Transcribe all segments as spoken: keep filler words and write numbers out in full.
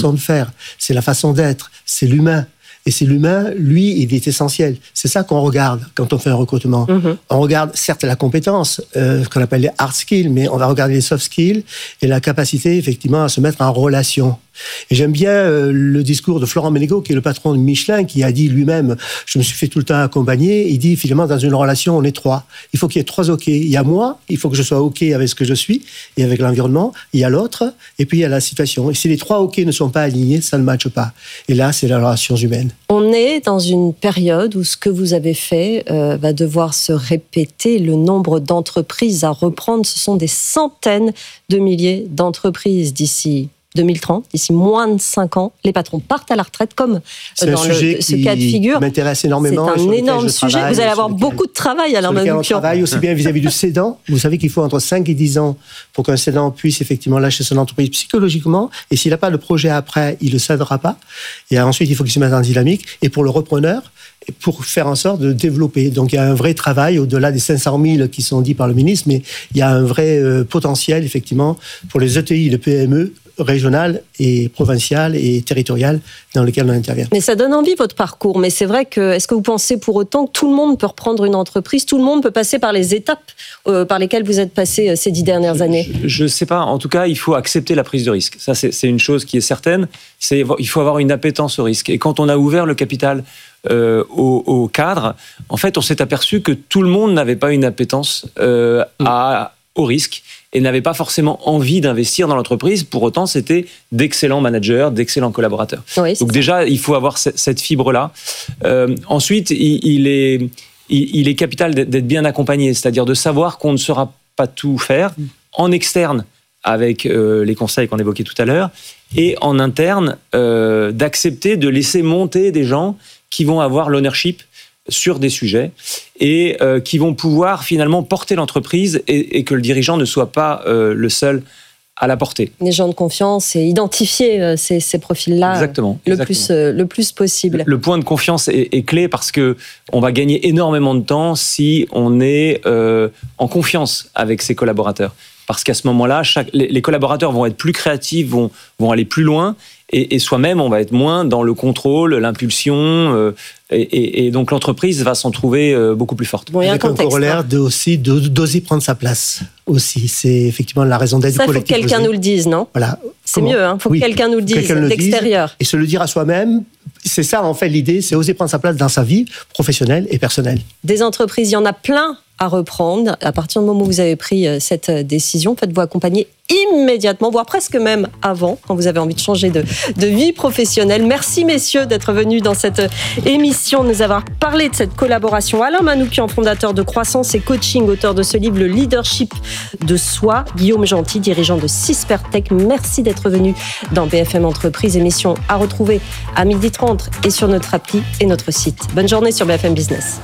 façon mmh. de faire, c'est la façon d'être, c'est l'humain. Et c'est l'humain, lui, il est essentiel. C'est ça qu'on regarde quand on fait un recrutement. Mmh. On regarde certes la compétence, euh, ce qu'on appelle les hard skills, mais on va regarder les soft skills et la capacité, effectivement, à se mettre en relation. Et j'aime bien euh, le discours de Florent Menegaux, qui est le patron de Michelin, qui a dit lui-même, je me suis fait tout le temps accompagner. Il dit, finalement, dans une relation, on est trois. Il faut qu'il y ait trois OK. Il y a moi, il faut que je sois OK avec ce que je suis et avec l'environnement. Il y a l'autre, et puis il y a la situation. Et si les trois OK ne sont pas alignés, ça ne matche pas. Et là, c'est la relation humaine. On est dans une période où ce que vous avez fait euh, va devoir se répéter. Le nombre d'entreprises à reprendre, ce sont des centaines de milliers d'entreprises d'ici deux mille trente, d'ici moins de cinq ans, les patrons partent à la retraite, comme c'est dans le, ce cas de figure. C'est m'intéresse énormément. C'est un énorme sujet. Vous allez avoir beaucoup de travail, Alain Manoukian. On travaille aussi bien vis-à-vis du cédant. Vous savez qu'il faut entre cinq et dix ans pour qu'un cédant puisse effectivement lâcher son entreprise psychologiquement. Et s'il n'a pas de projet après, il ne le cédera pas. Et ensuite, il faut qu'il se mette en dynamique. Et pour le repreneur, pour faire en sorte de développer. Donc il y a un vrai travail, au-delà des cinq cent mille qui sont dits par le ministre, mais il y a un vrai euh, potentiel, effectivement, pour les E T I, les P M E, régionales et provinciales et territoriales dans lesquelles on intervient. Mais ça donne envie, votre parcours. Mais c'est vrai que, est-ce que vous pensez pour autant que tout le monde peut reprendre une entreprise, tout le monde peut passer par les étapes euh, par lesquelles vous êtes passé euh, ces dix dernières années ? Je ne sais pas. En tout cas, il faut accepter la prise de risque. Ça, c'est, c'est une chose qui est certaine. C'est, il faut avoir une appétence au risque. Et quand on a ouvert le capital euh, au, au cadre, en fait, on s'est aperçu que tout le monde n'avait pas une appétence euh, à, au risque et n'avait pas forcément envie d'investir dans l'entreprise. Pour autant, c'était d'excellents managers, d'excellents collaborateurs. Oui, donc déjà, il faut avoir cette fibre-là. Euh, ensuite, il, il, est, il, il est capital d'être bien accompagné, c'est-à-dire de savoir qu'on ne saura pas tout faire en externe, avec euh, les conseils qu'on évoquait tout à l'heure, et en interne, euh, d'accepter de laisser monter des gens qui vont avoir l'ownership sur des sujets et euh, qui vont pouvoir finalement porter l'entreprise et, et que le dirigeant ne soit pas euh, le seul à la porter. Les gens de confiance et identifier euh, ces, ces profils-là exactement, le, exactement. Plus, euh, le plus possible. Le, le point de confiance est, est clé parce qu'on va gagner énormément de temps si on est euh, en confiance avec ses collaborateurs. Parce qu'à ce moment-là, chaque, les, les collaborateurs vont être plus créatifs, vont, vont aller plus loin. Et, et soi-même, on va être moins dans le contrôle, l'impulsion, euh, et, et, et donc l'entreprise va s'en trouver euh, beaucoup plus forte. Bon, avec un corollaire de aussi de, d'oser prendre sa place aussi. C'est effectivement la raison d'être du collectif. Ça, il faut que quelqu'un nous le dise, non ? Voilà. C'est Comment mieux, il hein faut oui, que quelqu'un nous le dise le d'extérieur. Dise, et se le dire à soi-même, c'est ça en fait l'idée, c'est oser prendre sa place dans sa vie professionnelle et personnelle. Des entreprises, il y en a plein à reprendre. À partir du moment où vous avez pris cette décision, faites-vous accompagner immédiatement, voire presque même avant, quand vous avez envie de changer de, de vie professionnelle. Merci messieurs d'être venus dans cette émission, de nous avoir parlé de cette collaboration. Alain Manoukian, fondateur de Croissance et Coaching, auteur de ce livre Le Leadership de Soi. Guillaume Gentil, dirigeant de Sispertech. Merci d'être venu dans B F M Entreprise, émission à retrouver à midi trente et sur notre appli et notre site. Bonne journée sur B F M Business.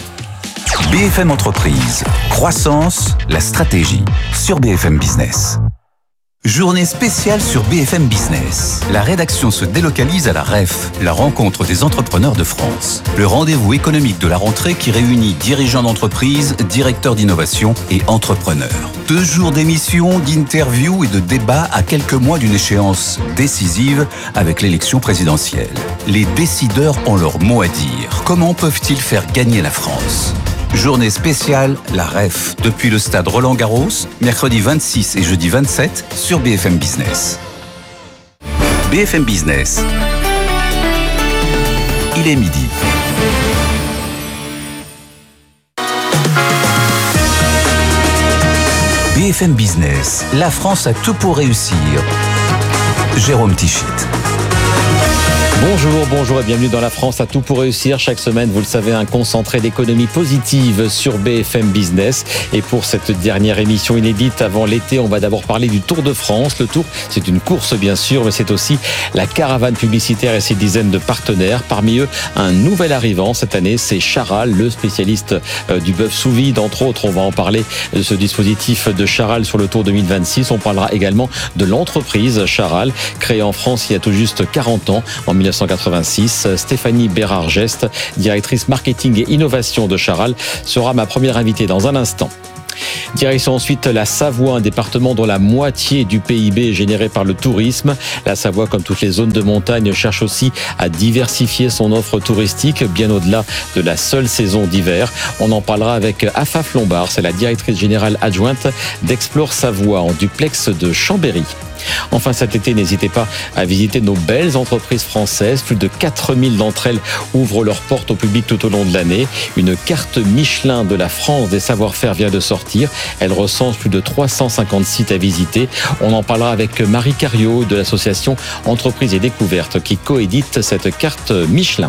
B F M Entreprise, croissance, la stratégie, sur B F M Business. Journée spéciale sur B F M Business. La rédaction se délocalise à la R E F, la rencontre des entrepreneurs de France. Le rendez-vous économique de la rentrée qui réunit dirigeants d'entreprise, directeurs d'innovation et entrepreneurs. Deux jours d'émissions, d'interviews et de débats à quelques mois d'une échéance décisive avec l'élection présidentielle. Les décideurs ont leur mot à dire. Comment peuvent-ils faire gagner la France ? Journée spéciale, la R E F, depuis le stade Roland-Garros, mercredi vingt-six et jeudi vingt-sept sur B F M Business. B F M Business, il est midi. B F M Business, la France a tout pour réussir. Jérôme Tichit. Bonjour, bonjour et bienvenue dans La France a tout pour réussir. Chaque semaine, vous le savez, un concentré d'économie positive sur B F M Business. Et pour cette dernière émission inédite avant l'été, on va d'abord parler du Tour de France. Le Tour, c'est une course bien sûr, mais c'est aussi la caravane publicitaire et ses dizaines de partenaires. Parmi eux, un nouvel arrivant cette année, c'est Charal, le spécialiste du bœuf sous vide. Entre autres, on va en parler de ce dispositif de Charal sur le Tour deux mille vingt-six. On parlera également de l'entreprise Charal, créée en France il y a tout juste quarante ans, en mille neuf cent quatre-vingt-six. Stéphanie Bérard-Geste, directrice marketing et innovation de Charal, sera ma première invitée dans un instant. Direction ensuite la Savoie, un département dont la moitié du P I B est généré par le tourisme. La Savoie, comme toutes les zones de montagne, cherche aussi à diversifier son offre touristique bien au-delà de la seule saison d'hiver. On en parlera avec Afaf Lombard, c'est la directrice générale adjointe d'Explore Savoie en duplex de Chambéry. Enfin, cet été, n'hésitez pas à visiter nos belles entreprises françaises. Plus de quatre mille d'entre elles ouvrent leurs portes au public tout au long de l'année. Une carte Michelin de la France des savoir-faire vient de sortir. Elle recense plus de trois cent cinquante sites à visiter. On en parlera avec Marie Cariot de l'association Entreprises et Découvertes qui coédite cette carte Michelin.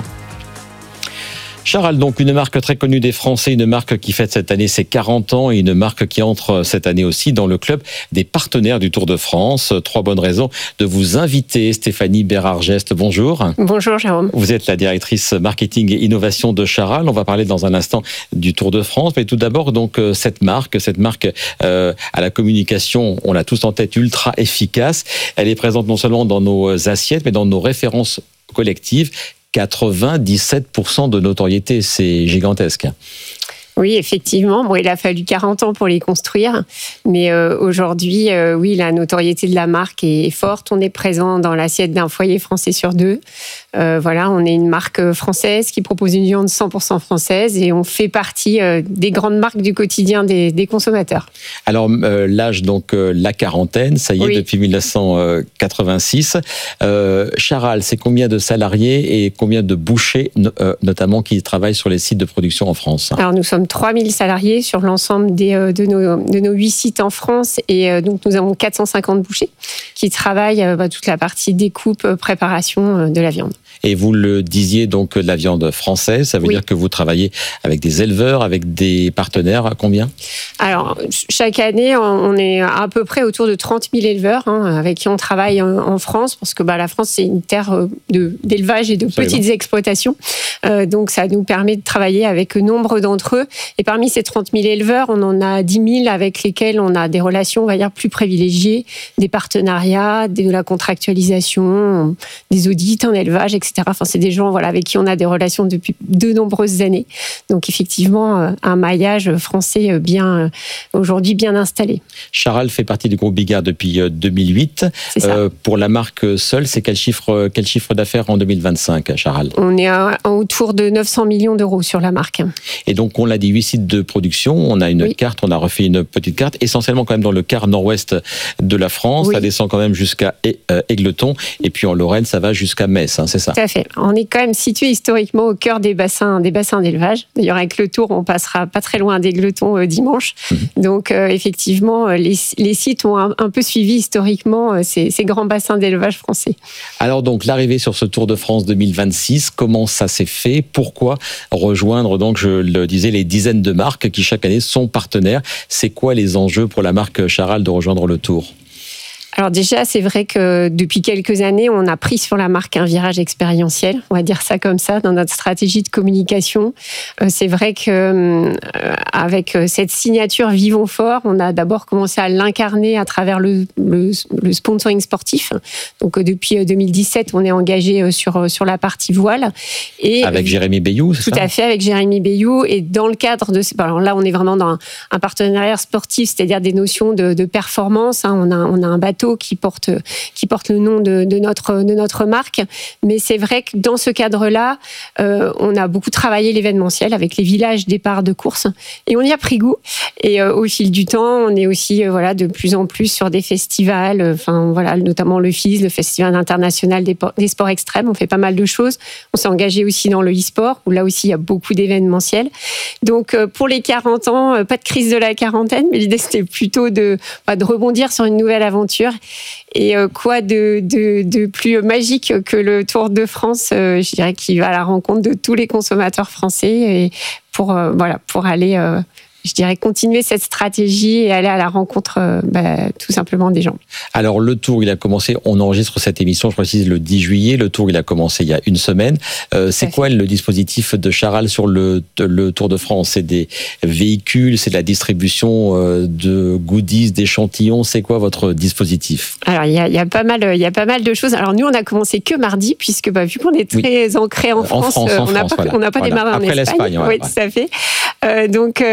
Charal, donc une marque très connue des Français, une marque qui fête cette année ses quarante ans et une marque qui entre cette année aussi dans le club des partenaires du Tour de France. Trois bonnes raisons de vous inviter. Stéphanie Bérard-Geste, bonjour. Bonjour Jérôme. Vous êtes la directrice marketing et innovation de Charal. On va parler dans un instant du Tour de France, mais tout d'abord donc cette marque, cette marque euh, à la communication, on l'a tous en tête, ultra efficace. Elle est présente non seulement dans nos assiettes, mais dans nos références collectives. quatre-vingt-dix-sept pour cent de notoriété, c'est gigantesque. Oui, effectivement. Bon, il a fallu quarante ans pour les construire, mais euh, aujourd'hui, euh, oui, la notoriété de la marque est forte. On est présent dans l'assiette d'un foyer français sur deux. Euh, voilà, on est une marque française qui propose une viande cent pour cent française et on fait partie euh, des grandes marques du quotidien des, des consommateurs. Alors, euh, l'âge, donc euh, la quarantaine, ça y est, oui. Depuis dix-neuf cent quatre-vingt-six. Euh, Charal, c'est combien de salariés et combien de bouchers, euh, notamment, qui travaillent sur les sites de production en France? Alors, nous sommes trois mille salariés sur l'ensemble des, de, nos, de nos huit sites en France et euh, donc nous avons quatre cent cinquante bouchers qui travaillent euh, bah, toute la partie découpe, préparation euh, de la viande. Et vous le disiez, donc, de la viande française, ça veut oui. dire que vous travaillez avec des éleveurs, avec des partenaires, à combien? Alors, chaque année, on est à peu près autour de trente mille éleveurs hein, avec qui on travaille en France, parce que bah, la France, c'est une terre de, d'élevage et de Absolument. petites exploitations. Euh, donc, ça nous permet de travailler avec nombre d'entre eux. Et parmi ces trente mille éleveurs, on en a dix mille avec lesquels on a des relations, on va dire, plus privilégiées, des partenariats, de la contractualisation, des audits en élevage, et cetera. Enfin, c'est des gens voilà, avec qui on a des relations depuis de nombreuses années. Donc, effectivement, un maillage français bien, aujourd'hui bien installé. Charal fait partie du groupe Bigard depuis deux mille huit. C'est ça. Euh, pour la marque seule, c'est quel chiffre, quel chiffre d'affaires en deux mille vingt-cinq, Charal? On est à, à autour de neuf cents millions d'euros sur la marque. Et donc, on l'a dit, huit sites de production. On a une oui. carte, on a refait une petite carte, essentiellement quand même dans le quart nord-ouest de la France. Oui. Ça descend quand même jusqu'à Égletons. Et puis en Lorraine, ça va jusqu'à Metz, hein, c'est ça? Tout à fait. On est quand même situé historiquement au cœur des bassins, des bassins d'élevage. D'ailleurs, avec le Tour, on passera pas très loin d'Égletons euh, dimanche. Mmh. Donc, euh, effectivement, les, les sites ont un, un peu suivi historiquement euh, ces, ces grands bassins d'élevage français. Alors donc, l'arrivée sur ce Tour de France deux mille vingt-six, comment ça s'est fait? Pourquoi rejoindre, donc, je le disais, les dizaines de marques qui chaque année sont partenaires? C'est quoi les enjeux pour la marque Charal de rejoindre le Tour? Alors déjà, c'est vrai que depuis quelques années, on a pris sur la marque un virage expérientiel, on va dire ça comme ça, dans notre stratégie de communication. C'est vrai que avec cette signature Vivons Fort, on a d'abord commencé à l'incarner à travers le, le, le sponsoring sportif. Donc depuis deux mille dix-sept, on est engagé sur sur la partie voile et avec Jérémy Bayou, c'est tout ça? à fait, avec Jérémy Bayou. Et dans le cadre de, alors là, on est vraiment dans un, un partenariat sportif, c'est-à-dire des notions de, de performance. Hein. On a on a un bateau qui porte, qui porte le nom de, de, notre, de notre marque. Mais c'est vrai que dans ce cadre-là, euh, on a beaucoup travaillé l'événementiel avec les villages départ de course et on y a pris goût. Et euh, au fil du temps, on est aussi euh, voilà, de plus en plus sur des festivals, euh, enfin, voilà, notamment le F I S, le Festival international des, des sports extrêmes. On fait pas mal de choses. On s'est engagé aussi dans le e-sport, où là aussi, il y a beaucoup d'événementiel. Donc, euh, pour les quarante ans, euh, pas de crise de la quarantaine, mais l'idée, c'était plutôt de, bah, de rebondir sur une nouvelle aventure. Et euh, quoi de, de, de plus magique que le Tour de France, euh, je dirais, qui va à la rencontre de tous les consommateurs français et pour, euh, voilà, pour aller... Euh, je dirais, continuer cette stratégie et aller à la rencontre euh, bah, tout simplement des gens. Alors, le Tour, il a commencé, on enregistre cette émission, je précise, le dix juillet. Le Tour, il a commencé il y a une semaine. Euh, c'est quoi le dispositif de Charal sur le, le Tour de France? C'est des véhicules, c'est de la distribution euh, de goodies, d'échantillons. C'est quoi votre dispositif? Alors, il y a, il y a pas mal, il y a pas mal de choses. Alors, nous, on a commencé que mardi, puisque bah, vu qu'on est très oui. ancré en France, en France, euh, en on n'a France, pas, voilà. on n'a pas voilà. démarré Après en Espagne. l'Espagne, ouais, oui, ouais. tout à fait. Euh, donc, euh, donc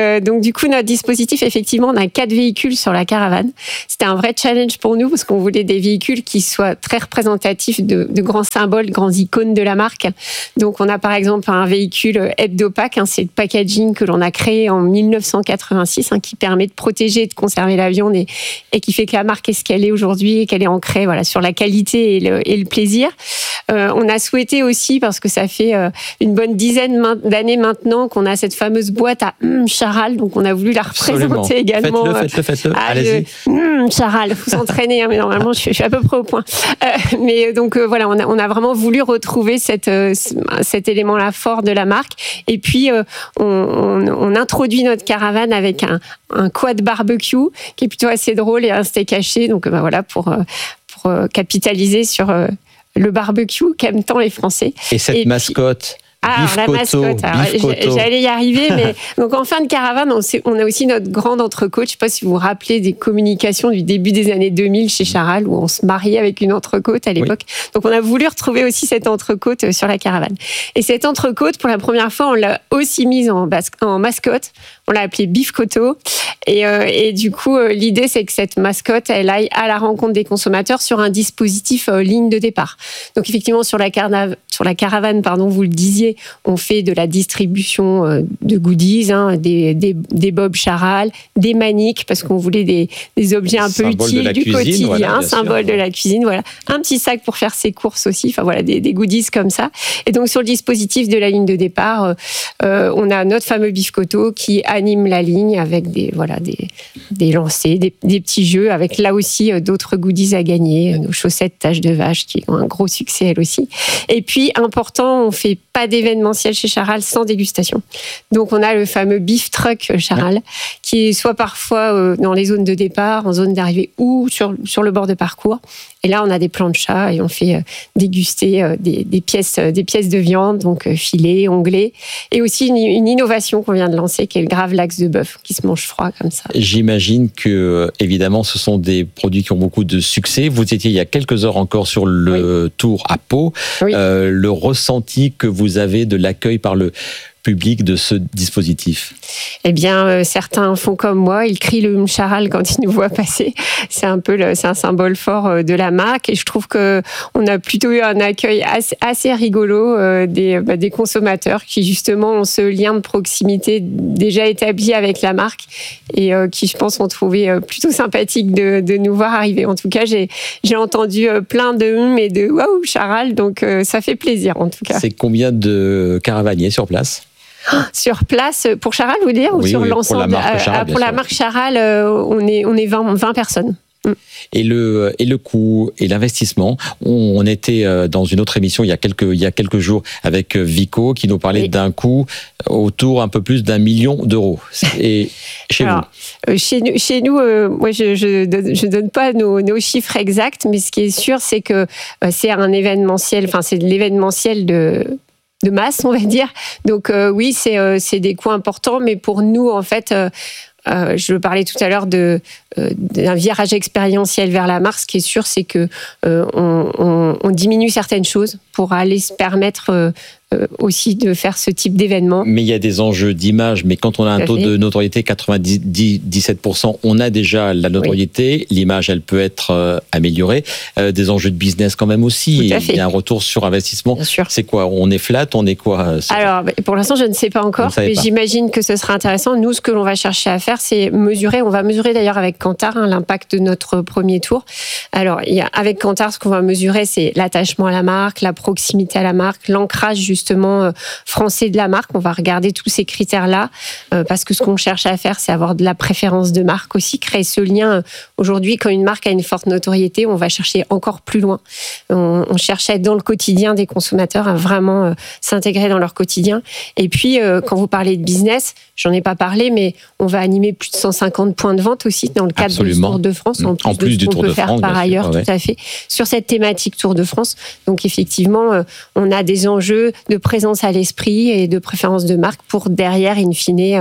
du coup, notre dispositif, effectivement, on a quatre véhicules sur la caravane. C'était un vrai challenge pour nous parce qu'on voulait des véhicules qui soient très représentatifs de, de grands symboles, grands icônes de la marque. Donc, on a par exemple un véhicule Hebdopack, hein, c'est le packaging que l'on a créé en dix-neuf cent quatre-vingt-six, hein, qui permet de protéger et de conserver la viande et, et qui fait que la marque est ce qu'elle est aujourd'hui et qu'elle est ancrée voilà, sur la qualité et le, et le plaisir. Euh, on a souhaité aussi, parce que ça fait euh, une bonne dizaine d'années maintenant qu'on a cette fameuse boîte à hum, Charal, donc on a voulu la représenter Absolument. également. Faites-le, faites-le, faites-le. Ah, allez-y. Hum, Charal, faut s'entraîner, hein, mais normalement je suis, je suis à peu près au point. Euh, mais donc euh, voilà, on a, on a vraiment voulu retrouver cette, euh, cet élément-là fort de la marque. Et puis euh, on, on, on introduit notre caravane avec un, un quad barbecue qui est plutôt assez drôle et un steak haché. Donc bah, voilà, pour, euh, pour euh, capitaliser sur euh, le barbecue qu'aiment tant les Français. Et cette et mascotte puis, Ah, Bif la Coteau, mascotte. Alors, Bif Coteau. J'allais y arriver, mais donc en fin de caravane, on, on a aussi notre grande entrecôte. Je ne sais pas si vous vous rappelez des communications du début des années deux mille chez Charal, où on se mariait avec une entrecôte à l'époque. Oui. Donc on a voulu retrouver aussi cette entrecôte sur la caravane. Et cette entrecôte, pour la première fois, on l'a aussi mise en, en mascotte. On l'a appelée Bif Coteau. Et, euh, et du coup, euh, l'idée, c'est que cette mascotte, elle aille à la rencontre des consommateurs sur un dispositif euh, ligne de départ. Donc effectivement, sur la, carna- sur la caravane, pardon, vous le disiez, on fait de la distribution euh, de goodies, hein, des, des, des bobs Charal, des maniques, parce qu'on voulait des, des objets un peu symbole utiles du cuisine, quotidien, voilà, symbole sûr. de la cuisine, voilà. Un petit sac pour faire ses courses aussi, enfin voilà, des, des goodies comme ça. Et donc sur le dispositif de la ligne de départ, euh, euh, on a notre fameux Bif Coteau qui anime la ligne avec des, voilà, des, des lancers, des, des petits jeux, avec là aussi euh, d'autres goodies à gagner, nos chaussettes taches de vache qui ont un gros succès elles aussi. Et puis important, on fait pas d'événementiel chez Charal sans dégustation. Donc on a le fameux Beef Truck Charal, ouais. qui est soit parfois euh, dans les zones de départ, en zone d'arrivée ou sur, sur le bord de parcours. Et là, on a des planchas et on fait euh, déguster euh, des, des, pièces, euh, des pièces de viande, donc euh, filet, onglet. Et aussi une, une innovation qu'on vient de lancer, qui est le gravlax de bœuf, qui se mange froid comme ça. J'imagine que, évidemment, ce sont des produits qui ont beaucoup de succès. Vous étiez il y a quelques heures encore sur le oui. tour à Pau. Oui. Euh, le ressenti que vous avez de l'accueil par le public de ce dispositif? Eh bien, euh, certains font comme moi, ils crient le Charal quand ils nous voient passer. C'est un peu, le, c'est un symbole fort euh, de la marque, et je trouve que on a plutôt eu un accueil assez, assez rigolo euh, des, bah, des consommateurs qui justement ont ce lien de proximité déjà établi avec la marque et euh, qui, je pense, ont trouvé euh, plutôt sympathique de, de nous voir arriver. En tout cas, j'ai, j'ai entendu euh, plein de hum et de waouh Charal, donc euh, ça fait plaisir en tout cas. C'est combien de caravaniers sur place? Sur place, pour Charal, vous dire, ou oui, sur oui, l'ensemble? Pour la marque Charal, Pour la marque Charal, on est, on est vingt, vingt personnes. Et le, et le coût et l'investissement. On, on était dans une autre émission il y a quelques, il y a quelques jours avec Vico qui nous parlait oui. d'un coût autour un peu plus d'un million d'euros. Et chez Alors, vous? Chez nous, chez nous euh, moi je je donne, je donne pas nos, nos chiffres exacts, mais ce qui est sûr, c'est que euh, c'est un événementiel, enfin c'est de l'événementiel de de masse, on va dire. Donc euh, oui, c'est euh, c'est des coûts importants, mais pour nous, en fait, euh, euh, je parlais tout à l'heure de euh, d'un virage expérientiel vers la marque. Ce qui est sûr, c'est que euh, on, on, on diminue certaines choses pour aller se permettre euh, euh, aussi de faire ce type d'événement. Mais il y a des enjeux d'image. Mais quand on a un taux de notoriété quatre-vingt-dix-sept pour cent, on a déjà la notoriété. Oui. L'image, elle peut être euh, améliorée. Euh, des enjeux de business quand même aussi. Tout à fait. Il y a un retour sur investissement. Bien sûr. C'est quoi? On est flat? On est quoi? Alors, pour l'instant, je ne sais pas encore, mais pas. J'imagine que ce sera intéressant. Nous, ce que l'on va chercher à faire, c'est mesurer. On va mesurer d'ailleurs avec Kantar hein, l'impact de notre premier tour. Alors, il y a, avec Kantar, ce qu'on va mesurer, c'est l'attachement à la marque, la proximité à la marque, l'ancrage justement euh, français de la marque. On va regarder tous ces critères-là euh, parce que ce qu'on cherche à faire, c'est avoir de la préférence de marque aussi, créer ce lien. Aujourd'hui, quand une marque a une forte notoriété, on va chercher encore plus loin. On, on cherche à être dans le quotidien des consommateurs, à vraiment euh, s'intégrer dans leur quotidien. Et puis, euh, quand vous parlez de business, j'en ai pas parlé, mais on va animer plus de cent cinquante points de vente aussi dans le cadre Absolument. du Tour de France, en plus, en plus de ce du qu'on Tour peut de faire France, par ailleurs, sûr, ouais. tout à fait, sur cette thématique Tour de France. Donc effectivement, euh, on a des enjeux de présence à l'esprit et de préférence de marque pour derrière, in fine, euh,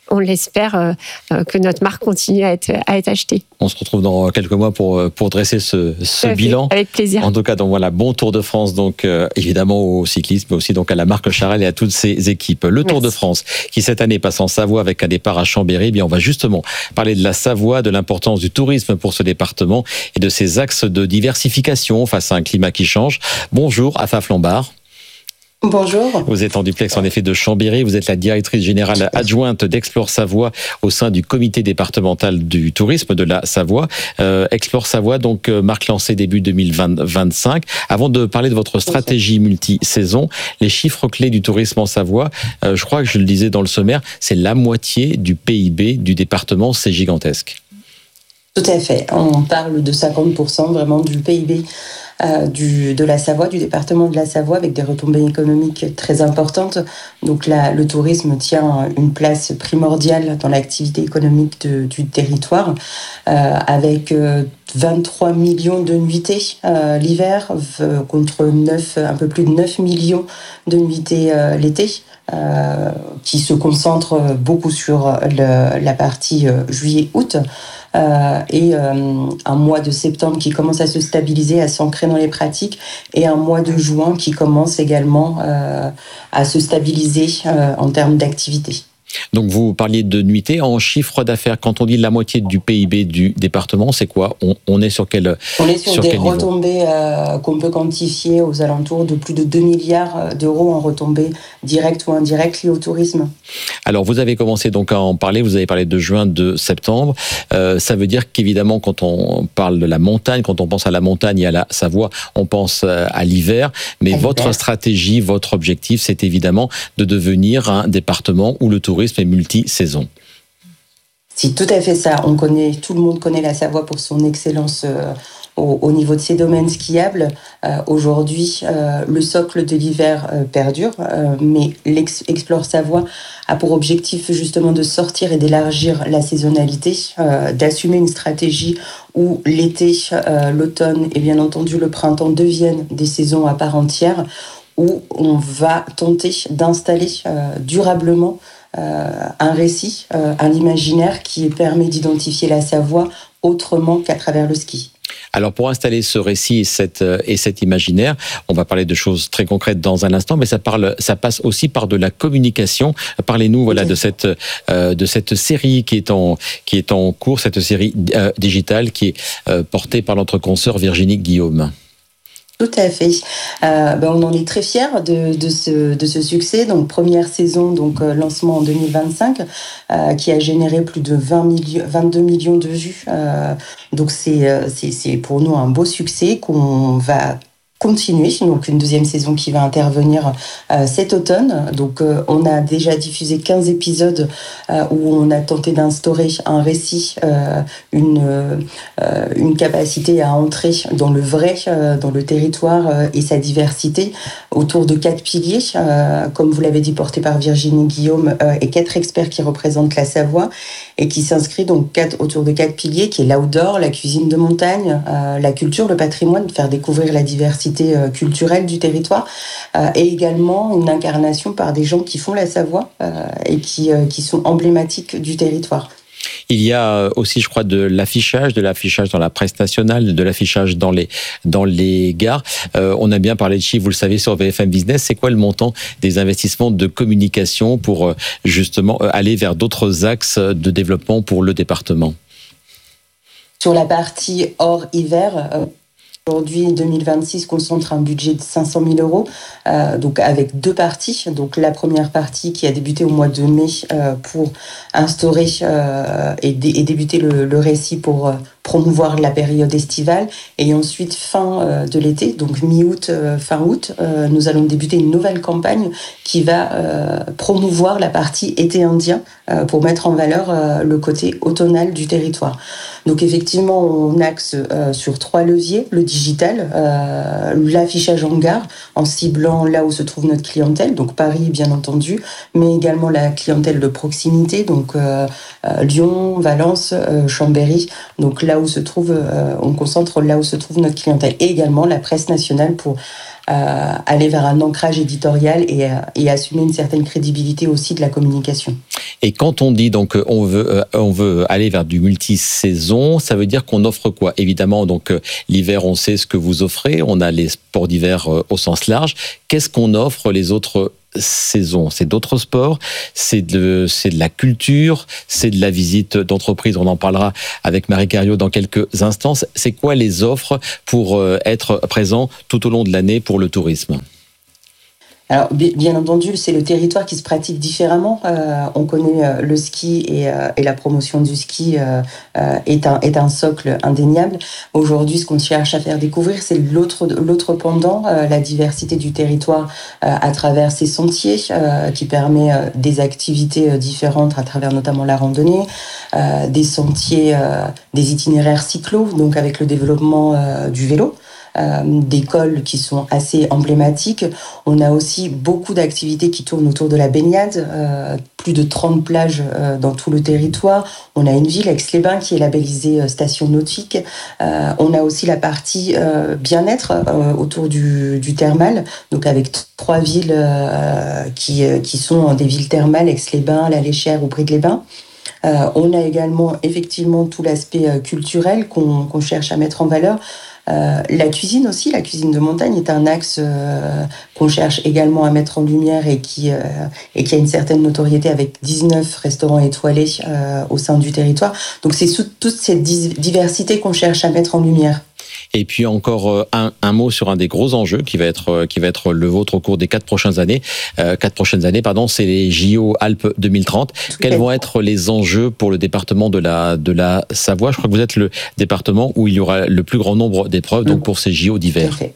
on l'espère, euh, euh, que notre marque continue à être, à être achetée. On se retrouve dans quelques mois pour, pour dresser ce, ce bilan. Avec plaisir. En tout cas, donc voilà, bon Tour de France, donc euh, évidemment au cyclisme, mais aussi donc à la marque Charel et à toutes ses équipes. Le Tour Merci. de France, qui cette année passe en Savoie avec un départ à Chambéry, eh bien on va justement parler de la Savoie, de l'importance du tourisme pour ce département et de ses axes de diversification face à un climat qui change. Bonjour, Afa Flambard. Bonjour. Vous êtes en duplex en effet de Chambéry, vous êtes la directrice générale adjointe d'Explore Savoie au sein du comité départemental du tourisme de la Savoie. Euh, Explore Savoie, donc marque lancée début deux mille vingt-cinq. Avant de parler de votre stratégie multi-saison, les chiffres clés du tourisme en Savoie, euh, je crois que je le disais dans le sommaire, c'est la moitié du P I B du département, c'est gigantesque. Tout à fait, on parle de cinquante pour cent vraiment du P I B Euh, du, de la Savoie, du département de la Savoie, avec des retombées économiques très importantes. Donc là, le tourisme tient une place primordiale dans l'activité économique de, du territoire, euh, avec euh, vingt-trois millions de nuitées euh, l'hiver, euh, contre neuf, un peu plus de neuf millions de nuitées euh, l'été. Euh, qui se concentre beaucoup sur le, la partie euh, juillet-août. Euh, et euh, un mois de septembre qui commence à se stabiliser, à s'ancrer dans les pratiques, et un mois de juin qui commence également euh, à se stabiliser euh, en termes d'activité. Donc vous parliez de nuitées en chiffre d'affaires. Quand on dit la moitié du P I B du département, c'est quoi ? on, on est sur quel On est sur, sur des retombées euh, qu'on peut quantifier aux alentours de plus de deux milliards d'euros en retombées directes ou indirectes liées au tourisme. Alors vous avez commencé donc à en parler, vous avez parlé de juin, de septembre. Euh, ça veut dire qu'évidemment quand on parle de la montagne, quand on pense à la montagne et à la Savoie, on pense à l'hiver. Mais à votre l'hiver. stratégie, votre objectif, c'est évidemment de devenir un département où le tourisme et multi-saison. C'est tout à fait ça. On connaît, tout le monde connaît la Savoie pour son excellence euh, au, au niveau de ses domaines skiables. Euh, aujourd'hui, euh, le socle de l'hiver euh, perdure, euh, mais l'Explore Savoie a pour objectif justement de sortir et d'élargir la saisonnalité, euh, d'assumer une stratégie où l'été, euh, l'automne et bien entendu le printemps deviennent des saisons à part entière, où on va tenter d'installer euh, durablement Euh, un récit, euh, un imaginaire qui permet d'identifier la Savoie autrement qu'à travers le ski. Alors pour installer ce récit et, cette, et cet imaginaire, on va parler de choses très concrètes dans un instant, mais ça, parle, ça passe aussi par de la communication. Parlez-nous voilà, okay. de, cette, euh, de cette série qui est en, qui est en cours, cette série euh, digitale qui est euh, portée par notre consoeur Virginie Guillaume. Tout à fait. Euh, ben on en est très fiers de, de, ce, de ce succès. Donc première saison, donc euh, lancement en deux mille vingt-cinq, euh, qui a généré plus de vingt millions, vingt-deux millions de vues. Euh, donc c'est, c'est, c'est pour nous un beau succès qu'on va continuer, donc une deuxième saison qui va intervenir euh, cet automne. Donc euh, on a déjà diffusé quinze épisodes euh, où on a tenté d'instaurer un récit, euh, une, euh, une capacité à entrer dans le vrai, euh, dans le territoire euh, et sa diversité autour de quatre piliers, euh, comme vous l'avez dit, porté par Virginie Guillaume euh, et quatre experts qui représentent la Savoie et qui s'inscrit donc quatre, autour de quatre piliers qui est l'outdoor, la cuisine de montagne, euh, la culture, le patrimoine, faire découvrir la diversité culturelle du territoire euh, et également une incarnation par des gens qui font la Savoie euh, et qui, euh, qui sont emblématiques du territoire. Il y a aussi, je crois, de l'affichage, de l'affichage dans la presse nationale, de l'affichage dans les, dans les gares. Euh, on a bien parlé de chiffres, vous le savez, sur B F M Business. C'est quoi le montant des investissements de communication pour justement aller vers d'autres axes de développement pour le département ? Sur la partie hors hiver, euh... Aujourd'hui, deux mille vingt-six concentre un budget de cinq cent mille euros, euh, donc avec deux parties. Donc la première partie qui a débuté au mois de mai euh, pour instaurer euh, et, dé- et débuter le, le récit pour euh, promouvoir la période estivale. Et ensuite, fin euh, de l'été, donc mi-août, euh, fin août, euh, nous allons débuter une nouvelle campagne qui va euh, promouvoir la partie été indien euh, pour mettre en valeur euh, le côté automnal du territoire. Donc effectivement, on axe euh, sur trois leviers, le digital, euh, l'affichage en gare, en ciblant là où se trouve notre clientèle, donc Paris bien entendu, mais également la clientèle de proximité, donc euh, euh, Lyon, Valence, euh, Chambéry, donc là où se trouve, euh, on concentre là où se trouve notre clientèle, et également la presse nationale pour euh, aller vers un ancrage éditorial et, et assumer une certaine crédibilité aussi de la communication. Et quand on dit donc on veut on veut aller vers du multi-saison, ça veut dire qu'on offre quoi? Évidemment, donc l'hiver, on sait ce que vous offrez, on a les sports d'hiver au sens large. Qu'est-ce qu'on offre les autres saisons? C'est d'autres sports, c'est de c'est de la culture, c'est de la visite d'entreprise. On en parlera avec Marie Cariou dans quelques instants. C'est quoi les offres pour être présent tout au long de l'année pour le tourisme? Alors, bien entendu, c'est le territoire qui se pratique différemment. Euh, on connaît euh, le ski et, euh, et la promotion du ski euh, euh, est, un, est un socle indéniable. Aujourd'hui, ce qu'on cherche à faire découvrir, c'est l'autre, l'autre pendant, euh, la diversité du territoire euh, à travers ces sentiers euh, qui permet euh, des activités euh, différentes à travers notamment la randonnée, euh, des sentiers, euh, des itinéraires cyclo, donc avec le développement euh, du vélo. Euh, des cols qui sont assez emblématiques. On a aussi beaucoup d'activités qui tournent autour de la baignade, euh, plus de trente plages euh, dans tout le territoire. On a une ville, Aix-les-Bains, qui est labellisée euh, station nautique. Euh, on a aussi la partie euh, bien-être euh, autour du, du thermal, donc avec t- trois villes euh, qui, euh, qui sont des villes thermales, Aix-les-Bains, La Léchère ou Brie-de-les-Bains. Euh, on a également effectivement tout l'aspect euh, culturel qu'on, qu'on cherche à mettre en valeur. Euh, la cuisine aussi, la cuisine de montagne est un axe euh, qu'on cherche également à mettre en lumière et qui, euh, et qui a une certaine notoriété avec dix-neuf restaurants étoilés euh, au sein du territoire. Donc c'est sous toute cette diversité qu'on cherche à mettre en lumière. Et puis encore un, un mot sur un des gros enjeux qui va être qui va être le vôtre au cours des quatre prochaines années. Euh, quatre prochaines années, pardon, c'est les J O Alpes deux mille trente. Tout Quels vont être les enjeux pour le département de la de la Savoie? Je crois que vous êtes le département où il y aura le plus grand nombre d'épreuves, donc pour ces J O d'hiver. Tout à fait.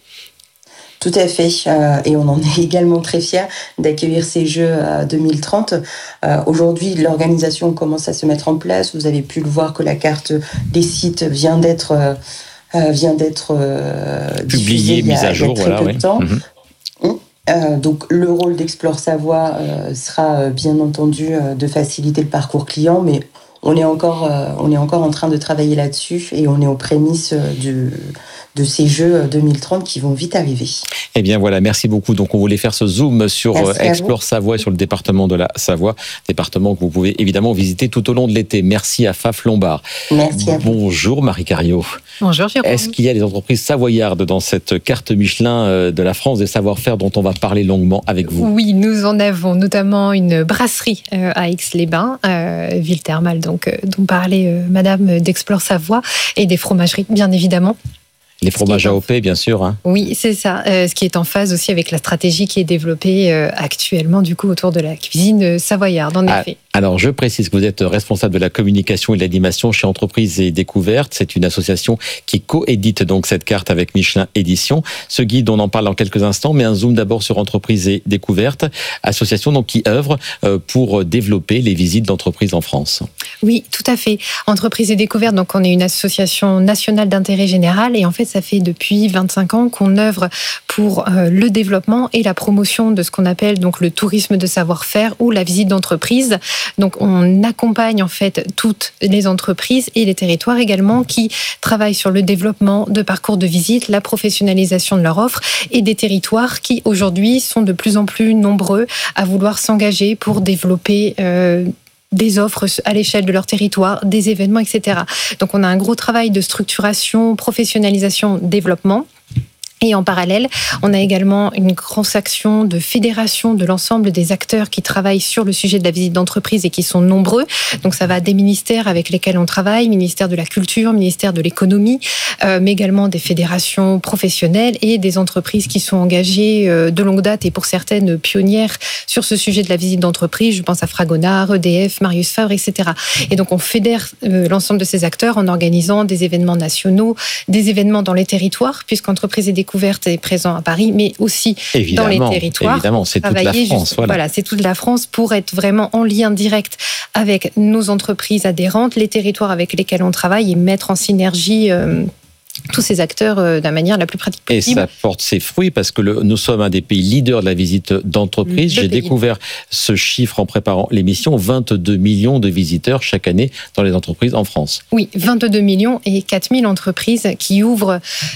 Tout à fait, euh, et on en est également très fiers d'accueillir ces Jeux euh, deux mille trente. Euh, aujourd'hui, l'organisation commence à se mettre en place. Vous avez pu le voir que la carte des sites vient d'être euh, Euh, vient d'être euh, publié, mise à jour, voilà, ouais. Mmh. Euh, donc le rôle d'Explore Savoie euh, sera euh, bien entendu euh, de faciliter le parcours client, mais on est encore, euh, on est encore en train de travailler là-dessus et on est aux prémices euh, du, de ces Jeux deux mille trente qui vont vite arriver. Eh bien voilà, merci beaucoup. Donc on voulait faire ce zoom sur merci Explore Savoie, sur le département de la Savoie, département que vous pouvez évidemment visiter tout au long de l'été. Merci à Faf Lombard. Merci à vous. Bonjour Marie Cariou. Bonjour Jérôme. Est-ce qu'il y a des entreprises savoyardes dans cette carte Michelin de la France des savoir-faire dont on va parler longuement avec vous? Oui, nous en avons notamment une brasserie à Aix-les-Bains, euh, ville thermale donc, dont parlait euh, Madame d'Explore Savoie, et des fromageries bien évidemment. Les fromages A O P, bien sûr. Hein. Oui, c'est ça. Euh, ce qui est en phase aussi avec la stratégie qui est développée euh, actuellement, du coup, autour de la cuisine savoyarde, en ah, effet. Alors, je précise que vous êtes responsable de la communication et de l'animation chez Entreprises et Découvertes. C'est une association qui co-édite donc cette carte avec Michelin Édition. Ce guide, on en parle dans quelques instants, mais un zoom d'abord sur Entreprises et Découvertes, association donc qui œuvre pour développer les visites d'entreprises en France. Oui, tout à fait. Entreprises et Découvertes, donc on est une association nationale d'intérêt général et en fait, ça fait depuis vingt-cinq ans qu'on œuvre pour euh, le développement et la promotion de ce qu'on appelle donc le tourisme de savoir-faire ou la visite d'entreprise. Donc, on accompagne en fait toutes les entreprises et les territoires également qui travaillent sur le développement de parcours de visite, la professionnalisation de leur offre et des territoires qui aujourd'hui sont de plus en plus nombreux à vouloir s'engager pour développer euh, des offres à l'échelle de leur territoire, des événements, et cetera. Donc, on a un gros travail de structuration, professionnalisation, développement. Et en parallèle, on a également une grosse action de fédération de l'ensemble des acteurs qui travaillent sur le sujet de la visite d'entreprise et qui sont nombreux. Donc ça va des ministères avec lesquels on travaille, ministère de la Culture, ministère de l'Économie, euh, mais également des fédérations professionnelles et des entreprises qui sont engagées euh, de longue date et pour certaines pionnières sur ce sujet de la visite d'entreprise. Je pense à Fragonard, E D F, Marius Favre, et cetera. Et donc on fédère euh, l'ensemble de ces acteurs en organisant des événements nationaux, des événements dans les territoires, puisqu'Entreprises et Découvertes est présent à Paris, mais aussi évidemment, dans les territoires. Évidemment, c'est toute la France. Juste, voilà. voilà, c'est toute la France pour être vraiment en lien direct avec nos entreprises adhérentes, les territoires avec lesquels on travaille et mettre en synergie euh, tous ces acteurs euh, de la manière la plus pratique possible. Et ça porte ses fruits parce que le, nous sommes un des pays leaders de la visite d'entreprise. Le J'ai pays. découvert ce chiffre en préparant l'émission, vingt-deux millions de visiteurs chaque année dans les entreprises en France. Oui, vingt-deux millions et quatre mille entreprises qui ouvrent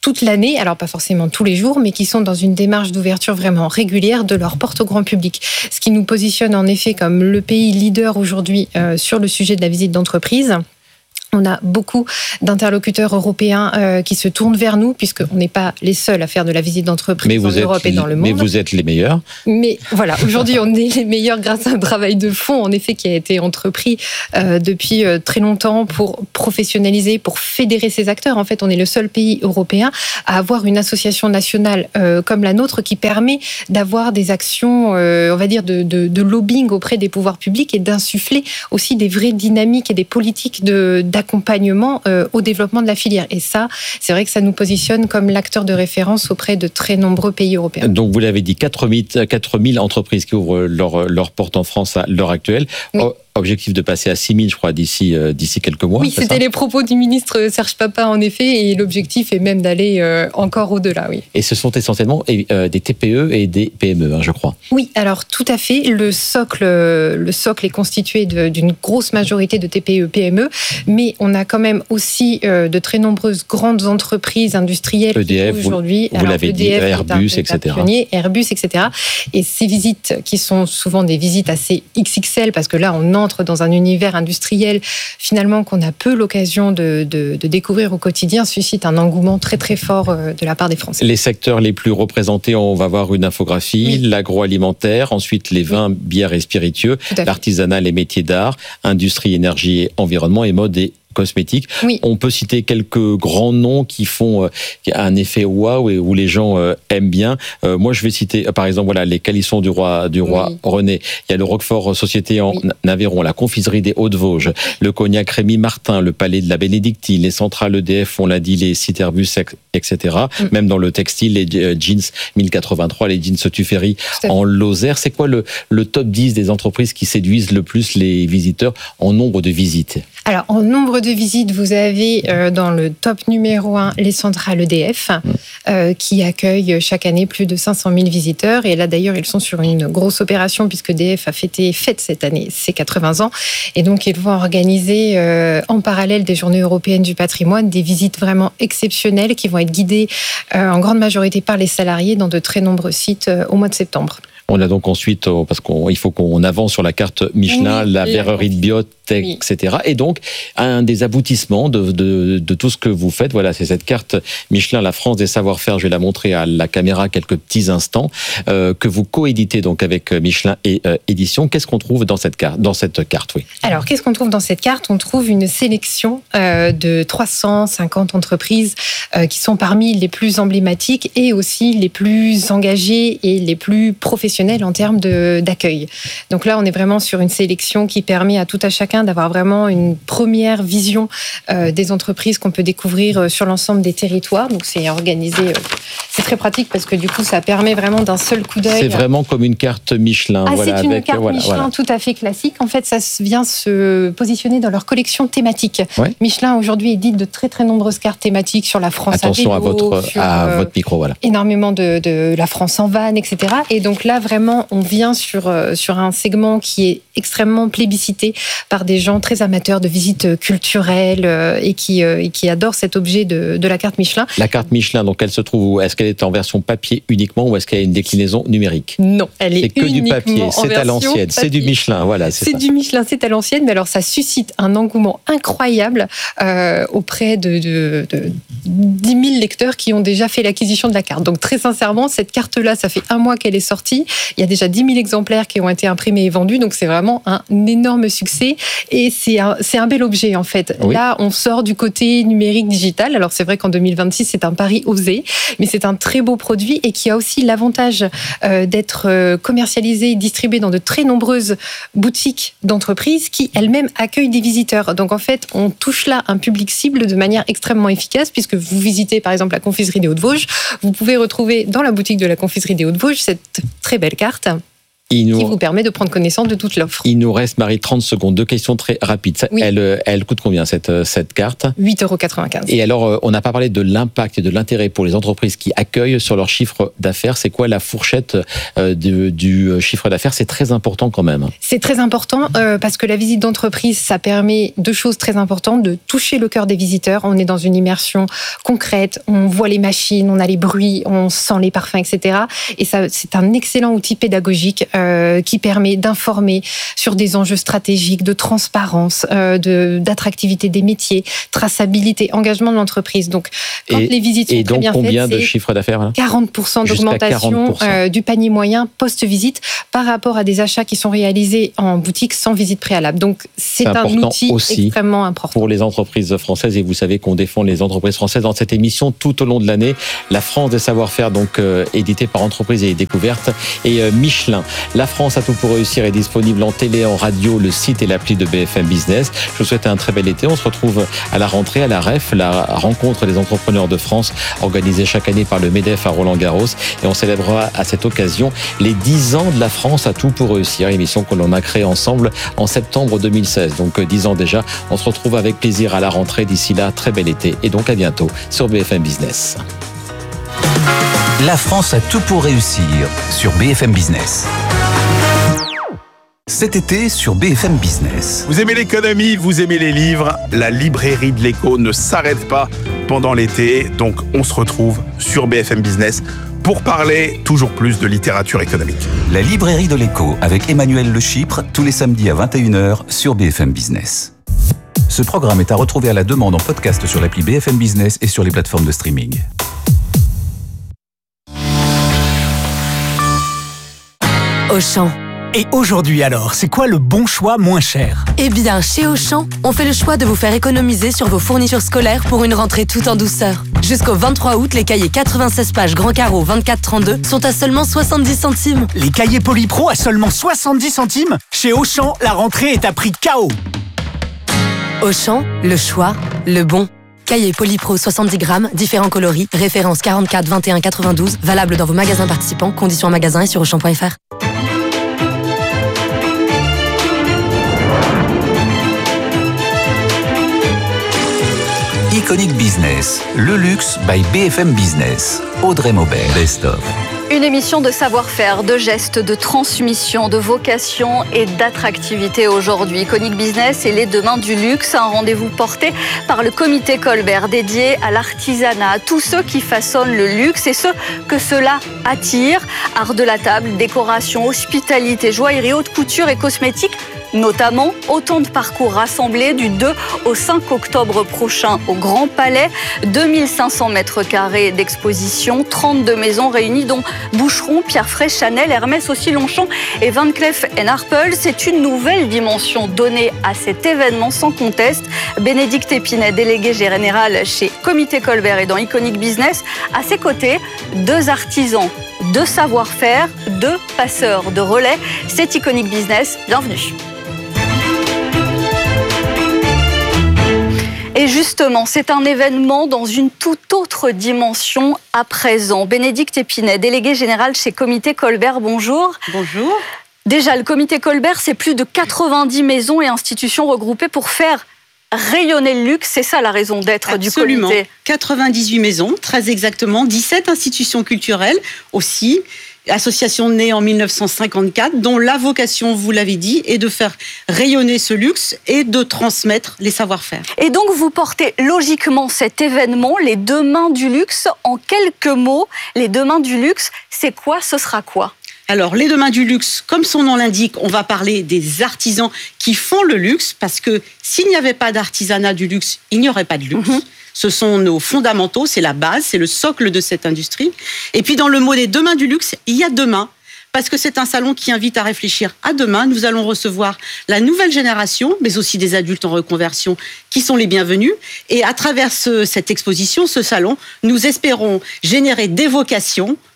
toute l'année, alors pas forcément tous les jours, mais qui sont dans une démarche d'ouverture vraiment régulière de leurs portes au grand public. Ce qui nous positionne en effet comme le pays leader aujourd'hui euh, sur le sujet de la visite d'entreprise. On a beaucoup d'interlocuteurs européens euh, qui se tournent vers nous, puisqu'on n'est pas les seuls à faire de la visite d'entreprise en Europe et dans le monde. Mais vous êtes les meilleurs. Mais voilà, aujourd'hui, on est les meilleurs grâce à un travail de fond, en effet, qui a été entrepris euh, depuis euh, très longtemps pour professionnaliser, pour fédérer ces acteurs. En fait, on est le seul pays européen à avoir une association nationale euh, comme la nôtre qui permet d'avoir des actions, euh, on va dire, de, de, de lobbying auprès des pouvoirs publics et d'insuffler aussi des vraies dynamiques et des politiques de, d'accompagnement euh, au développement de la filière. Et ça, c'est vrai que ça nous positionne comme l'acteur de référence auprès de très nombreux pays européens. Donc, vous l'avez dit, quatre mille entreprises qui ouvrent leurs leur portes en France à l'heure actuelle. Oui. Oh, objectif de passer à six mille, je crois, d'ici, euh, d'ici quelques mois. Oui, c'était ça les propos du ministre Serge Papin, en effet, et l'objectif est même d'aller euh, encore au-delà, oui. Et ce sont essentiellement euh, des T P E et des P M E, hein, je crois. Oui, alors tout à fait. Le socle, le socle est constitué de, d'une grosse majorité de T P E, P M E, mais on a quand même aussi euh, de très nombreuses grandes entreprises industrielles E D F, qui aujourd'hui, vous, vous l'avez E D F, dit, Airbus, et cetera. Pionnier, Airbus, et cetera. Et ces visites, qui sont souvent des visites assez X X L, parce que là, on entre dans un univers industriel, finalement, qu'on a peu l'occasion de, de, de découvrir au quotidien, suscitent un engouement très très fort de la part des Français. Les secteurs les plus représentés, on va voir une infographie, oui. L'agroalimentaire, ensuite les vins, oui. Bières et spiritueux, l'artisanat, les métiers d'art, industrie, énergie et environnement et mode et cosmétiques. Oui. On peut citer quelques grands noms qui font euh, un effet waouh et où les gens euh, aiment bien. Euh, moi, je vais citer, euh, par exemple, voilà, les calissons du roi, du roi oui. René. Il y a le Roquefort Société en oui. Aveyron, la confiserie des Hauts-de-Vosges, le cognac Rémy Martin, le palais de la Bénédictine, les centrales E D F, on l'a dit, les sites Airbus, et cetera. Mm. Même dans le textile, les jeans mille quatre-vingt-trois, les jeans Tuffery en Lozère. C'est quoi le, le top dix des entreprises qui séduisent le plus les visiteurs en nombre de visites? Alors, en nombre de visites, vous avez euh, dans le top numéro un les centrales E D F, mmh. euh, qui accueillent chaque année plus de cinq cent mille visiteurs. Et là, d'ailleurs, ils sont sur une grosse opération, puisque E D F a fêté, fête cette année ses quatre-vingts ans. Et donc, ils vont organiser, euh, en parallèle des Journées européennes du patrimoine, des visites vraiment exceptionnelles qui vont être guidées euh, en grande majorité par les salariés dans de très nombreux sites euh, au mois de septembre. On a donc ensuite, parce qu'il faut qu'on avance sur la carte Michelin, oui, la verrerie de Biot, oui. et cetera. Et donc, un des aboutissements de, de, de tout ce que vous faites, voilà, c'est cette carte Michelin, la France des savoir-faire. Je vais la montrer à la caméra quelques petits instants, euh, que vous coéditez donc avec Michelin et euh, Édition. Qu'est-ce qu'on trouve dans cette carte, dans cette carte, oui. Alors, qu'est-ce qu'on trouve dans cette carte? On trouve une sélection euh, de trois cent cinquante entreprises euh, qui sont parmi les plus emblématiques et aussi les plus engagées et les plus professionnelles en termes de, d'accueil. Donc là, on est vraiment sur une sélection qui permet à tout à chacun d'avoir vraiment une première vision euh, des entreprises qu'on peut découvrir sur l'ensemble des territoires. Donc c'est organisé, euh, c'est très pratique parce que du coup, ça permet vraiment d'un seul coup d'œil. C'est vraiment comme une carte Michelin. Ah, voilà, c'est une avec, carte voilà, Michelin voilà. tout à fait classique. En fait, ça vient se positionner dans leur collection thématique. Ouais. Michelin aujourd'hui édite de très très nombreuses cartes thématiques sur la France. Attention à, vélo, à votre sur, à euh, votre micro, voilà. Énormément de, de la France en van, et cetera. Et donc là, vraiment, on vient sur, sur un segment qui est extrêmement plébiscité par des gens très amateurs de visites culturelles et qui, et qui adorent cet objet de, de la carte Michelin. La carte Michelin, donc elle se trouve où? Est-ce qu'elle est en version papier uniquement ou est-ce qu'elle a une déclinaison numérique? Non, elle est, c'est que du papier, c'est à l'ancienne, papier. C'est du Michelin, voilà. C'est, c'est ça. du Michelin, c'est à l'ancienne, mais alors ça suscite un engouement incroyable euh, auprès de, de, de dix mille lecteurs qui ont déjà fait l'acquisition de la carte. Donc très sincèrement, cette carte-là, ça fait un mois qu'elle est sortie. Il y a déjà dix mille exemplaires qui ont été imprimés et vendus, donc c'est vraiment un énorme succès et c'est un, c'est un bel objet en fait. Oui. Là, on sort du côté numérique digital. Alors c'est vrai qu'en deux mille vingt-six, c'est un pari osé, mais c'est un très beau produit et qui a aussi l'avantage euh, d'être euh, commercialisé et distribué dans de très nombreuses boutiques d'entreprises qui elles-mêmes accueillent des visiteurs. Donc en fait, on touche là un public cible de manière extrêmement efficace puisque vous visitez par exemple la confiserie des Hauts-de-Vosges, vous pouvez retrouver dans la boutique de la confiserie des Hauts-de-Vosges cette très belle carte nous, qui vous permet de prendre connaissance de toute l'offre. Il nous reste, Marie, trente secondes. Deux questions très rapides. Oui. Elle, elle coûte combien, cette, cette carte ? huit euros quatre-vingt-quinze. Et alors, on n'a pas parlé de l'impact et de l'intérêt pour les entreprises qui accueillent sur leur chiffre d'affaires. C'est quoi la fourchette du, du chiffre d'affaires ? C'est très important quand même. C'est très important euh, parce que la visite d'entreprise, ça permet deux choses très importantes, de toucher le cœur des visiteurs. On est dans une immersion concrète, on voit les machines, on a les bruits, on sent les parfums, et cetera. Et ça, c'est un excellent outil pédagogique euh, qui permet d'informer sur des enjeux stratégiques, de transparence, euh, de, d'attractivité des métiers, traçabilité, engagement de l'entreprise. Donc, quand et, les visites sont très bien faites, et donc combien de chiffre d'affaires là ? quarante pour cent d'augmentation quarante pour cent. Euh, du panier moyen post-visite par rapport à des achats qui sont réalisés en boutique sans visite préalable. Donc, c'est, c'est un outil aussi extrêmement important pour les entreprises françaises. Et vous savez qu'on défend les entreprises françaises dans cette émission tout au long de l'année. La France des savoir-faire, donc euh, édité par Entreprises et Découvertes, et euh, Michelin. La France a tout pour réussir est disponible en télé, en radio, le site et l'appli de B F M Business. Je vous souhaite un très bel été. On se retrouve à la rentrée, à la R E F, la rencontre des entrepreneurs de France, organisée chaque année par le MEDEF à Roland-Garros. Et on célébrera à cette occasion les dix ans de la France a tout pour réussir, émission que l'on a créée ensemble en septembre deux mille seize. Donc dix ans déjà. On se retrouve avec plaisir à la rentrée. D'ici là, très bel été et donc à bientôt sur B F M Business. La France a tout pour réussir sur B F M Business. Cet été sur B F M Business. Vous aimez l'économie, vous aimez les livres, la librairie de l'écho ne s'arrête pas pendant l'été, donc on se retrouve sur B F M Business pour parler toujours plus de littérature économique. La librairie de l'écho avec Emmanuel Le Chypre, tous les samedis à vingt et une heures sur B F M Business. Ce programme est à retrouver à la demande en podcast sur l'appli B F M Business et sur les plateformes de streaming. Auchan. Et aujourd'hui alors, c'est quoi le bon choix moins cher ? Eh bien, chez Auchan, on fait le choix de vous faire économiser sur vos fournitures scolaires pour une rentrée tout en douceur. Jusqu'au vingt-trois août, les cahiers quatre-vingt-seize pages grand carreau vingt-quatre trente-deux sont à seulement soixante-dix centimes. Les cahiers Polypro à seulement soixante-dix centimes ? Chez Auchan, la rentrée est à prix K O. Auchan, le choix, le bon. Cahier Polypro soixante-dix grammes, différents coloris, référence quarante-quatre vingt et un quatre-vingt-douze, valable dans vos magasins participants, conditions en magasin et sur auchan point f r. Iconic Business, le luxe by B F M Business. Audrey Maubert, Best of. Une émission de savoir-faire, de gestes, de transmission, de vocation et d'attractivité aujourd'hui. Iconic Business et les demain du luxe, un rendez-vous porté par le comité Colbert dédié à l'artisanat, à tous ceux qui façonnent le luxe et ceux que cela attire. Art de la table, décoration, hospitalité, joaillerie, haute couture et cosmétiques. Notamment, autant de parcours rassemblés du deux au cinq octobre prochain au Grand Palais. deux mille cinq cents mètres carrés d'exposition, trente-deux maisons réunies dont Boucheron, Pierre Fray, Chanel, Hermès, aussi Longchamp et Van Cleef and Arpels. C'est une nouvelle dimension donnée à cet événement sans conteste. Bénédicte Épinay, délégué général chez Comité Colbert et dans Iconic Business. À ses côtés, deux artisans, deux savoir-faire, deux passeurs de relais. C'est Iconic Business. Bienvenue. Et justement, c'est un événement dans une toute autre dimension à présent. Bénédicte Épinay, déléguée générale chez Comité Colbert, bonjour. Bonjour. Déjà, le Comité Colbert, c'est plus de quatre-vingt-dix maisons et institutions regroupées pour faire rayonner le luxe. C'est ça la raison d'être Absolument. du comité. quatre-vingt-dix-huit maisons, très exactement, dix-sept institutions culturelles aussi. Association née en mille neuf cent cinquante-quatre, dont la vocation, vous l'avez dit, est de faire rayonner ce luxe et de transmettre les savoir-faire. Et donc, vous portez logiquement cet événement, les deux mains du luxe. En quelques mots, les deux mains du luxe, c'est quoi ? Ce sera quoi ? Alors, les deux mains du luxe, comme son nom l'indique, on va parler des artisans qui font le luxe, parce que s'il n'y avait pas d'artisanat du luxe, il n'y aurait pas de luxe. Mmh. Ce sont nos fondamentaux, c'est la base, c'est le socle de cette industrie. Et puis dans le mot des deux mains du luxe, il y a demain, parce que c'est un salon qui invite à réfléchir à demain. Nous allons recevoir la nouvelle génération, mais aussi des adultes en reconversion qui sont les bienvenus. Et à travers ce, cette exposition, ce salon, nous espérons générer des vocations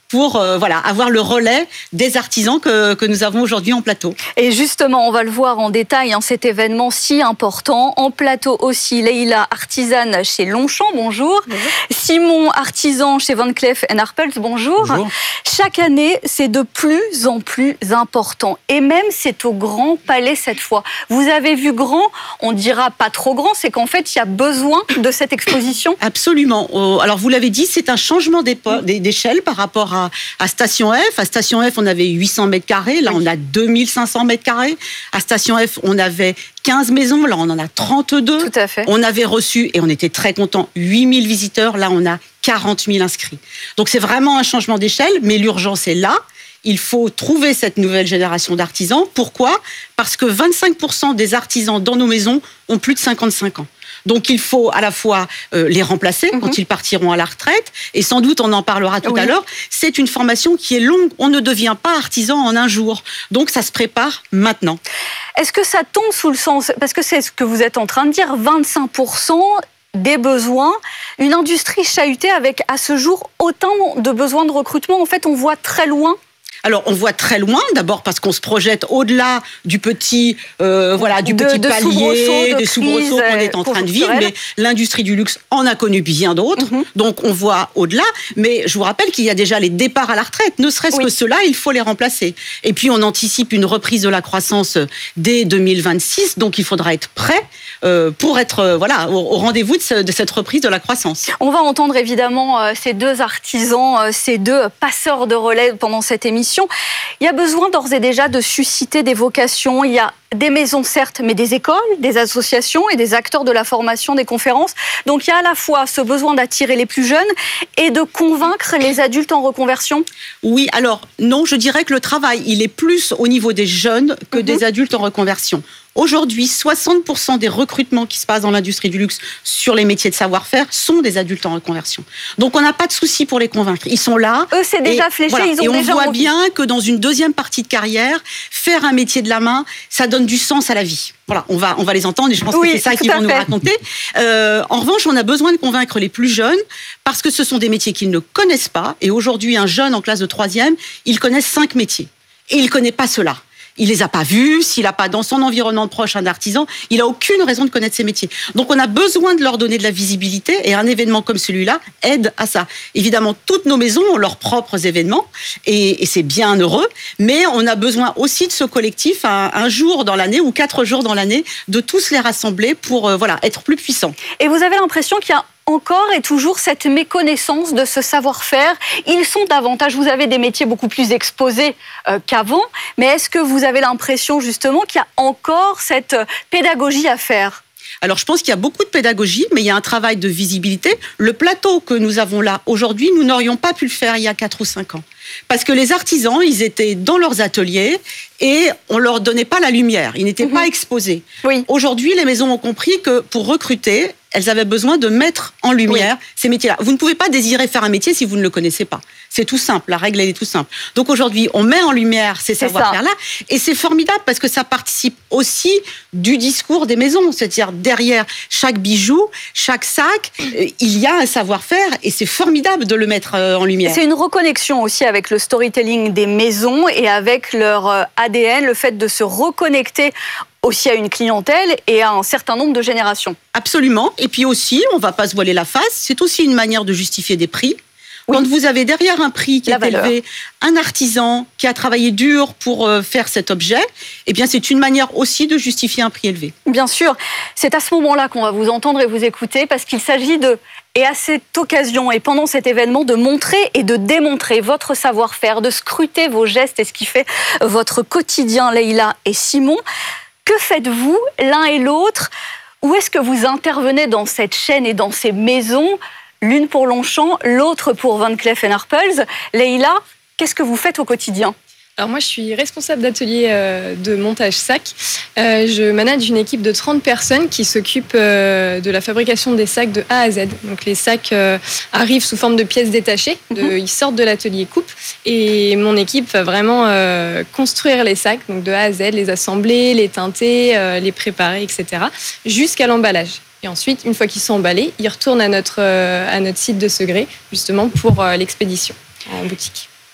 pour euh, voilà, avoir le relais des artisans que, que nous avons aujourd'hui en plateau. Et justement, on va le voir en détail, hein, cet événement si important. En plateau aussi, Leïla, artisane chez Longchamp, bonjour. bonjour. Simon, artisan chez Van Cleef and Arpels, bonjour. bonjour. Chaque année, c'est de plus en plus important. Et même, c'est au Grand Palais cette fois. Vous avez vu grand, on dira pas trop grand, c'est qu'en fait, il y a besoin de cette exposition. Absolument. Alors, vous l'avez dit, c'est un changement d'échelle par rapport à À Station F. À Station F, on avait huit cents mètres carrés. Là, on a deux mille cinq cents mètres carrés. À Station F, on avait quinze maisons. Là, on en a trente-deux. Tout à fait. On avait reçu, et on était très contents, huit mille visiteurs. Là, on a quarante mille inscrits. Donc, c'est vraiment un changement d'échelle, mais l'urgence est là. Il faut trouver cette nouvelle génération d'artisans. Pourquoi ? Parce que vingt-cinq pour cent des artisans dans nos maisons ont plus de cinquante-cinq ans. Donc, il faut à la fois euh, les remplacer mmh. quand ils partiront à la retraite. Et sans doute, on en parlera tout oui. à l'heure. C'est une formation qui est longue. On ne devient pas artisan en un jour. Donc, ça se prépare maintenant. Est-ce que ça tombe sous le sens ? Parce que c'est ce que vous êtes en train de dire. vingt-cinq pour cent des besoins. Une industrie chahutée avec, à ce jour, autant de besoins de recrutement. En fait, on voit très loin. Alors, on voit très loin, d'abord parce qu'on se projette au-delà du petit, euh, voilà, du de, petit de palier, des soubresauts qu'on est en train de vivre. Mais l'industrie du luxe en a connu bien d'autres. Mm-hmm. Donc, on voit au-delà. Mais je vous rappelle qu'il y a déjà les départs à la retraite. Ne serait-ce oui. que ceux-là, il faut les remplacer. Et puis, on anticipe une reprise de la croissance dès deux mille vingt-six. Donc, il faudra être prêt euh, pour être euh, voilà, au, au rendez-vous de, ce, de cette reprise de la croissance. On va entendre évidemment euh, ces deux artisans, euh, ces deux passeurs de relais pendant cette émission. Il y a besoin d'ores et déjà de susciter des vocations. Il y a des maisons, certes, mais des écoles, des associations et des acteurs de la formation, des conférences. Donc, il y a à la fois ce besoin d'attirer les plus jeunes et de convaincre les adultes en reconversion. Oui, alors, non, je dirais que le travail, il est plus au niveau des jeunes que mm-hmm. des adultes en reconversion. Aujourd'hui, soixante pour cent des recrutements qui se passent dans l'industrie du luxe sur les métiers de savoir-faire sont des adultes en reconversion. Donc, on n'a pas de souci pour les convaincre. Ils sont là. Eux, c'est déjà fléché. Voilà. Ils ont et on déjà voit envie. bien que dans une deuxième partie de carrière, faire un métier de la main, ça donne du sens à la vie. Voilà, on va, on va les entendre et je pense oui, que c'est ça qu'ils vont nous raconter. Euh, en revanche, on a besoin de convaincre les plus jeunes parce que ce sont des métiers qu'ils ne connaissent pas. Et aujourd'hui, un jeune en classe de troisième, il connaît cinq métiers. Et il ne connaît pas ceux-là. Il les a pas vus, s'il n'a pas dans son environnement proche un artisan, il n'a aucune raison de connaître ces métiers. Donc on a besoin de leur donner de la visibilité et un événement comme celui-là aide à ça. Évidemment, toutes nos maisons ont leurs propres événements et, et c'est bien heureux, mais on a besoin aussi de ce collectif un, un jour dans l'année ou quatre jours dans l'année de tous les rassembler pour euh, voilà, être plus puissants. Et vous avez l'impression qu'il y a encore et toujours cette méconnaissance de ce savoir-faire. Ils sont davantage, vous avez des métiers beaucoup plus exposés euh, qu'avant, mais est-ce que vous avez l'impression justement qu'il y a encore cette pédagogie à faire ? Alors, je pense qu'il y a beaucoup de pédagogie, mais il y a un travail de visibilité. Le plateau que nous avons là aujourd'hui, nous n'aurions pas pu le faire il y a quatre ou cinq ans. Parce que les artisans, ils étaient dans leurs ateliers et on ne leur donnait pas la lumière. Ils n'étaient mmh. pas exposés. Oui. Aujourd'hui, les maisons ont compris que pour recruter, elles avaient besoin de mettre en lumière oui. ces métiers-là. Vous ne pouvez pas désirer faire un métier si vous ne le connaissez pas. C'est tout simple, la règle elle est tout simple. Donc aujourd'hui, on met en lumière ces savoir-faire-là et c'est formidable parce que ça participe aussi du discours des maisons. C'est-à-dire derrière chaque bijou, chaque sac, il y a un savoir-faire et c'est formidable de le mettre en lumière. C'est une reconnexion aussi avec le storytelling des maisons et avec leur A D N, le fait de se reconnecter aussi à une clientèle et à un certain nombre de générations. Absolument. Et puis aussi, on ne va pas se voiler la face, c'est aussi une manière de justifier des prix. Oui. Quand vous avez derrière un prix qui la est valeur. élevé, un artisan qui a travaillé dur pour faire cet objet, eh bien c'est une manière aussi de justifier un prix élevé. Bien sûr. C'est à ce moment-là qu'on va vous entendre et vous écouter parce qu'il s'agit de... Et à cette occasion et pendant cet événement, de montrer et de démontrer votre savoir-faire, de scruter vos gestes et ce qui fait votre quotidien, Leïla et Simon. Que faites-vous l'un et l'autre ? Où est-ce que vous intervenez dans cette chaîne et dans ces maisons ? L'une pour Longchamp, l'autre pour Van Cleef and Arpels. Leïla, qu'est-ce que vous faites au quotidien ? Alors moi, je suis responsable d'atelier euh, de montage sac. Euh, je manage une équipe de trente personnes qui s'occupent euh, de la fabrication des sacs de A à Z. Donc les sacs euh, arrivent sous forme de pièces détachées. De, mmh. Ils sortent de l'atelier coupe. Et mon équipe va vraiment euh, construire les sacs, donc de A à Z, les assembler, les teinter, euh, les préparer, et cetera, jusqu'à l'emballage. Et ensuite, une fois qu'ils sont emballés, ils retournent à notre, euh, à notre site de Segré, justement pour euh, l'expédition en boutique.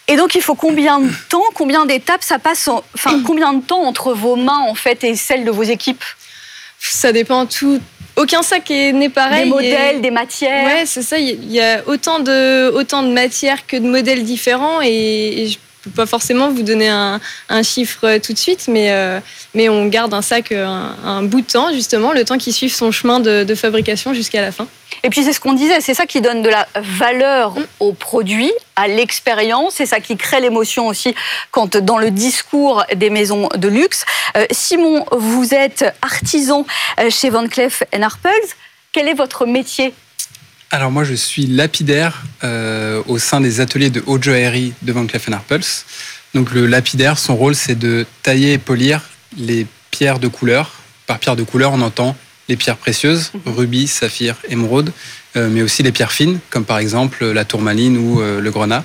Et donc, il faut combien de temps, combien d'étapes ça passe, en, enfin, combien de temps entre vos mains, en fait, et celles de vos équipes? Ça dépend tout. Aucun sac n'est pareil. Des modèles, et... des matières. Ouais, c'est ça. Il y a autant de, autant de matières que de modèles différents et, et je peux pas forcément vous donner un, un chiffre tout de suite, mais, euh, mais on garde un sac un, un bout de temps, justement, le temps qu'il suive son chemin de, de fabrication jusqu'à la fin. Et puis c'est ce qu'on disait, c'est ça qui donne de la valeur mmh. au produit, à l'expérience, c'est ça qui crée l'émotion aussi quand dans le discours des maisons de luxe. Euh, Simon, vous êtes artisan chez Van Cleef and Arpels. Quel est votre métier ? Alors moi je suis lapidaire euh, au sein des ateliers de haute joaillerie de Van Cleef and Arpels. Donc le lapidaire, son rôle c'est de tailler et polir les pierres de couleur. Par pierre de couleur on entend les pierres précieuses, rubis, saphir, émeraude, euh, mais aussi les pierres fines, comme par exemple la tourmaline ou euh, le grenat.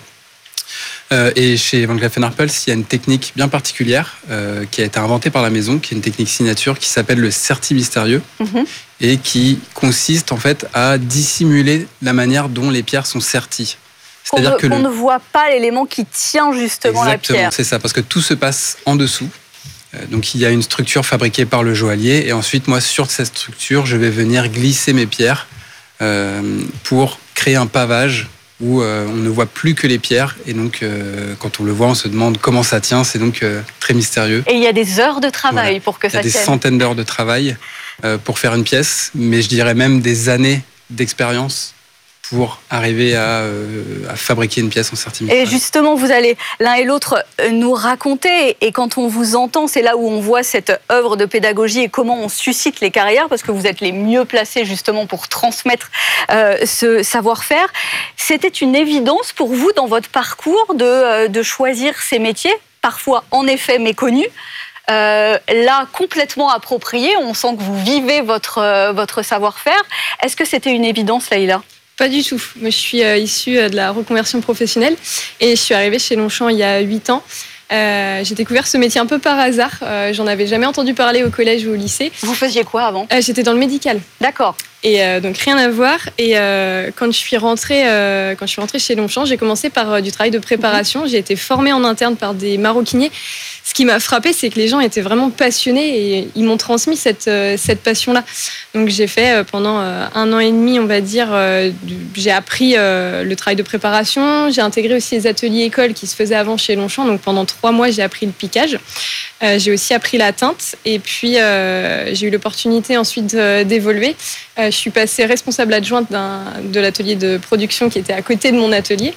Euh, et chez Van Cleef and Arpels, il y a une technique bien particulière euh, qui a été inventée par la maison, qui est une technique signature qui s'appelle le serti mystérieux mm-hmm. et qui consiste en fait à dissimuler la manière dont les pierres sont serties. C'est-à-dire qu'on que le... ne voit pas l'élément qui tient justement Exactement, la pierre. C'est ça, parce que tout se passe en dessous. Donc il y a une structure fabriquée par le joaillier et ensuite moi sur cette structure je vais venir glisser mes pierres euh, pour créer un pavage où euh, on ne voit plus que les pierres et donc euh, quand on le voit on se demande comment ça tient, c'est donc euh, très mystérieux. Et il y a des heures de travail voilà. pour que ça tienne. Il y a des centaines d'heures de travail euh, pour faire une pièce, mais je dirais même des années d'expérience pour arriver à, euh, à fabriquer une pièce en serti mystérieux. Et justement, vous allez l'un et l'autre nous raconter, et quand on vous entend, c'est là où on voit cette œuvre de pédagogie et comment on suscite les carrières, parce que vous êtes les mieux placés justement pour transmettre euh, ce savoir-faire. C'était une évidence pour vous dans votre parcours de, euh, de choisir ces métiers, parfois en effet méconnus, Euh, là, complètement approprié, on sent que vous vivez votre, euh, votre savoir-faire. Est-ce que c'était une évidence, Leïla ? Pas du tout. Moi, je suis euh, issue de la reconversion professionnelle et je suis arrivée chez Longchamp il y a huit ans. Euh, j'ai découvert ce métier un peu par hasard. Euh, j'en avais jamais entendu parler au collège ou au lycée. Vous faisiez quoi avant ? euh, J'étais dans le médical. D'accord. Et euh, donc rien à voir. Et euh, quand je suis rentrée, euh, quand je suis rentrée chez Longchamp, j'ai commencé par euh, du travail de préparation. J'ai été formée en interne par des maroquiniers. Ce qui m'a frappée, c'est que les gens étaient vraiment passionnés et ils m'ont transmis cette euh, cette passion-là. Donc j'ai fait euh, pendant euh, un an et demi, on va dire, euh, du, j'ai appris euh, le travail de préparation. J'ai intégré aussi les ateliers écoles qui se faisaient avant chez Longchamp. Donc pendant trois mois, j'ai appris le piquage. Euh, j'ai aussi appris la teinte. Et puis euh, j'ai eu l'opportunité ensuite euh, d'évoluer. Euh, je suis passée responsable adjointe d'un, de l'atelier de production qui était à côté de mon atelier.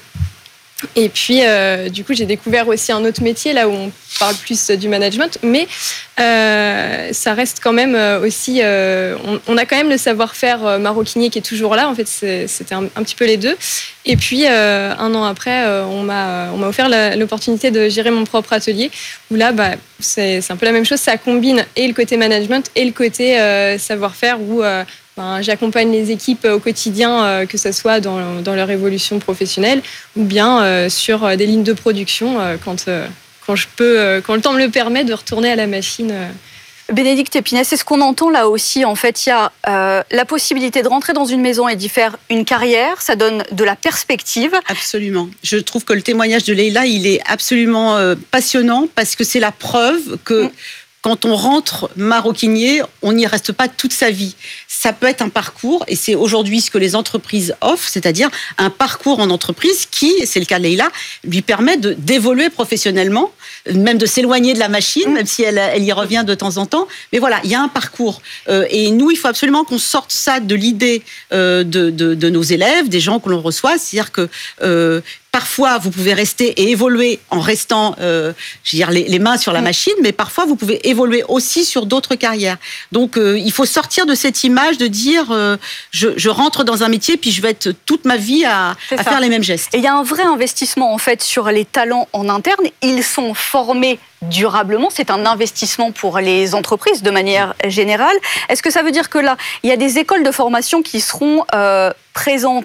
Et puis, euh, du coup, j'ai découvert aussi un autre métier, là où on parle plus du management, mais euh, ça reste quand même aussi... Euh, on, on a quand même le savoir-faire maroquinier qui est toujours là. En fait, c'est, c'était un, un petit peu les deux. Et puis, euh, un an après, euh, on, m'a, on m'a offert la, l'opportunité de gérer mon propre atelier, où là, bah, c'est, c'est un peu la même chose. Ça combine et le côté management et le côté euh, savoir-faire, où... Euh, Ben, j'accompagne les équipes au quotidien, euh, que ce soit dans, dans leur évolution professionnelle ou bien euh, sur des lignes de production euh, quand, euh, quand, je peux, euh, quand le temps me le permet de retourner à la machine. Euh. Bénédicte Épinay, c'est ce qu'on entend là aussi. En fait, il y a euh, la possibilité de rentrer dans une maison et d'y faire une carrière. Ça donne de la perspective. Absolument. Je trouve que le témoignage de Leïla, il est absolument euh, passionnant parce que c'est la preuve que... Mmh. Quand on rentre maroquinier, on n'y reste pas toute sa vie. Ça peut être un parcours, et c'est aujourd'hui ce que les entreprises offrent, c'est-à-dire un parcours en entreprise qui, c'est le cas de Leïla, lui permet de, d'évoluer professionnellement, même de s'éloigner de la machine, même si elle, elle y revient de temps en temps. Mais voilà, il y a un parcours. Euh, et nous, il faut absolument qu'on sorte ça de l'idée euh, de, de, de nos élèves, des gens que l'on reçoit. C'est-à-dire que... Euh, Parfois, vous pouvez rester et évoluer en restant, euh, je veux dire, les, les mains sur la machine, mais parfois, vous pouvez évoluer aussi sur d'autres carrières. Donc, euh, il faut sortir de cette image de dire, euh, je, je rentre dans un métier, puis je vais être toute ma vie à, à faire les mêmes gestes. Et il y a un vrai investissement, en fait, sur les talents en interne. Ils sont formés durablement. C'est un investissement pour les entreprises de manière générale. Est-ce que ça veut dire que là, il y a des écoles de formation qui seront euh, présentes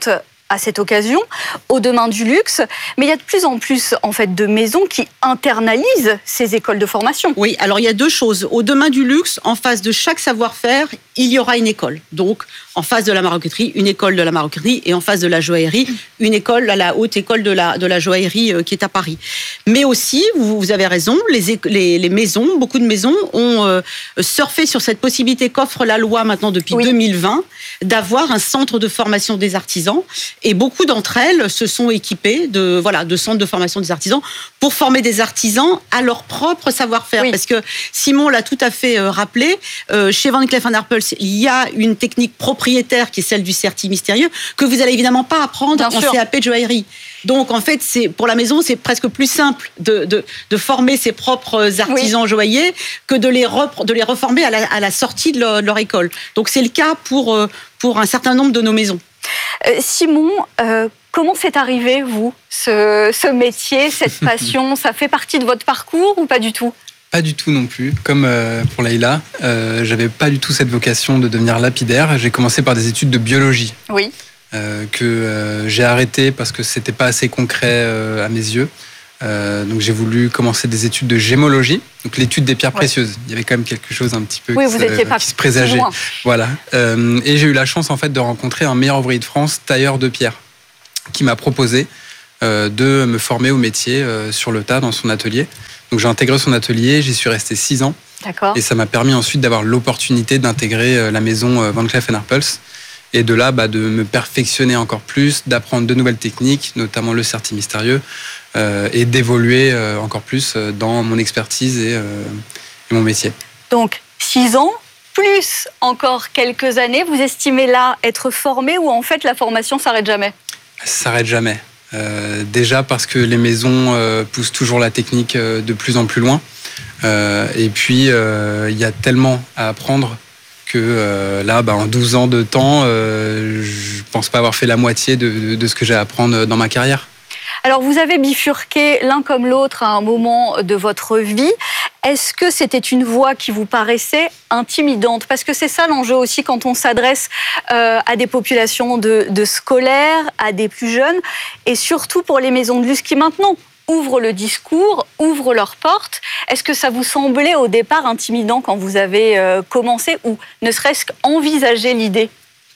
à cette occasion, au Demain du luxe, mais il y a de plus en plus en fait de maisons qui internalisent ces écoles de formation. Oui, alors il y a deux choses. Au Demain du luxe, en face de chaque savoir-faire, il y aura une école. Donc, en face de la maroquinerie, une école de la maroquinerie, et en face de la joaillerie, une école, la haute école de la, de la joaillerie euh, qui est à Paris. Mais aussi, vous, vous avez raison, les, les, les maisons, beaucoup de maisons ont euh, surfé sur cette possibilité qu'offre la loi maintenant depuis oui. deux mille vingt d'avoir un centre de formation des artisans. Et beaucoup d'entre elles se sont équipées de, voilà, de centres de formation des artisans pour former des artisans à leur propre savoir-faire. Oui. Parce que Simon l'a tout à fait euh, rappelé, euh, chez Van Cleef and Arpels, il y a une technique propriétaire qui est celle du certi mystérieux que vous n'allez évidemment pas apprendre Bien en sûr. C A P de joaillerie. Donc en fait, c'est, pour la maison, c'est presque plus simple de, de, de former ses propres artisans oui. joailliers que de les, repre, de les reformer à la, à la sortie de leur, de leur école. Donc c'est le cas pour, pour un certain nombre de nos maisons. Euh, Simon, euh, comment c'est arrivé, vous, ce, ce métier, cette passion? Ça fait partie de votre parcours ou pas du tout? Pas du tout non plus. Comme euh, pour Leïla, euh, j'avais pas du tout cette vocation de devenir lapidaire. J'ai commencé par des études de biologie. Oui. Euh, que euh, j'ai arrêté parce que c'était pas assez concret euh, à mes yeux. Euh, donc j'ai voulu commencer des études de gémologie, donc l'étude des pierres ouais. précieuses. Il y avait quand même quelque chose un petit peu oui, qui, vous se, étiez pas qui se présageait. Voilà. Euh, et j'ai eu la chance en fait de rencontrer un meilleur ouvrier de France, tailleur de pierre, qui m'a proposé euh, de me former au métier euh, sur le tas dans son atelier. Donc j'ai intégré son atelier, j'y suis resté six ans. D'accord. Et ça m'a permis ensuite d'avoir l'opportunité d'intégrer euh, la maison euh, Van Cleef and Arpels. Et de là, bah, de me perfectionner encore plus, d'apprendre de nouvelles techniques, notamment le certi mystérieux, euh, et d'évoluer euh, encore plus dans mon expertise et, euh, et mon métier. Donc, six ans, plus encore quelques années, vous estimez là être formé ou en fait la formation s'arrête jamais? Ça s'arrête jamais. Euh, déjà parce que les maisons euh, poussent toujours la technique euh, de plus en plus loin. Euh, et puis, euh, il y a tellement à apprendre que euh, là, bah, en douze ans de temps, euh, je pense pas avoir fait la moitié de, de ce que j'ai à apprendre dans ma carrière. Alors, vous avez bifurqué l'un comme l'autre à un moment de votre vie. Est-ce que c'était une voie qui vous paraissait intimidante? Parce que c'est ça l'enjeu aussi quand on s'adresse euh, à des populations de, de scolaires, à des plus jeunes, et surtout pour les maisons de luxe qui maintenant ouvrent le discours, ouvrent leurs portes. Est-ce que ça vous semblait au départ intimidant quand vous avez euh, commencé ou ne serait-ce qu'envisager l'idée?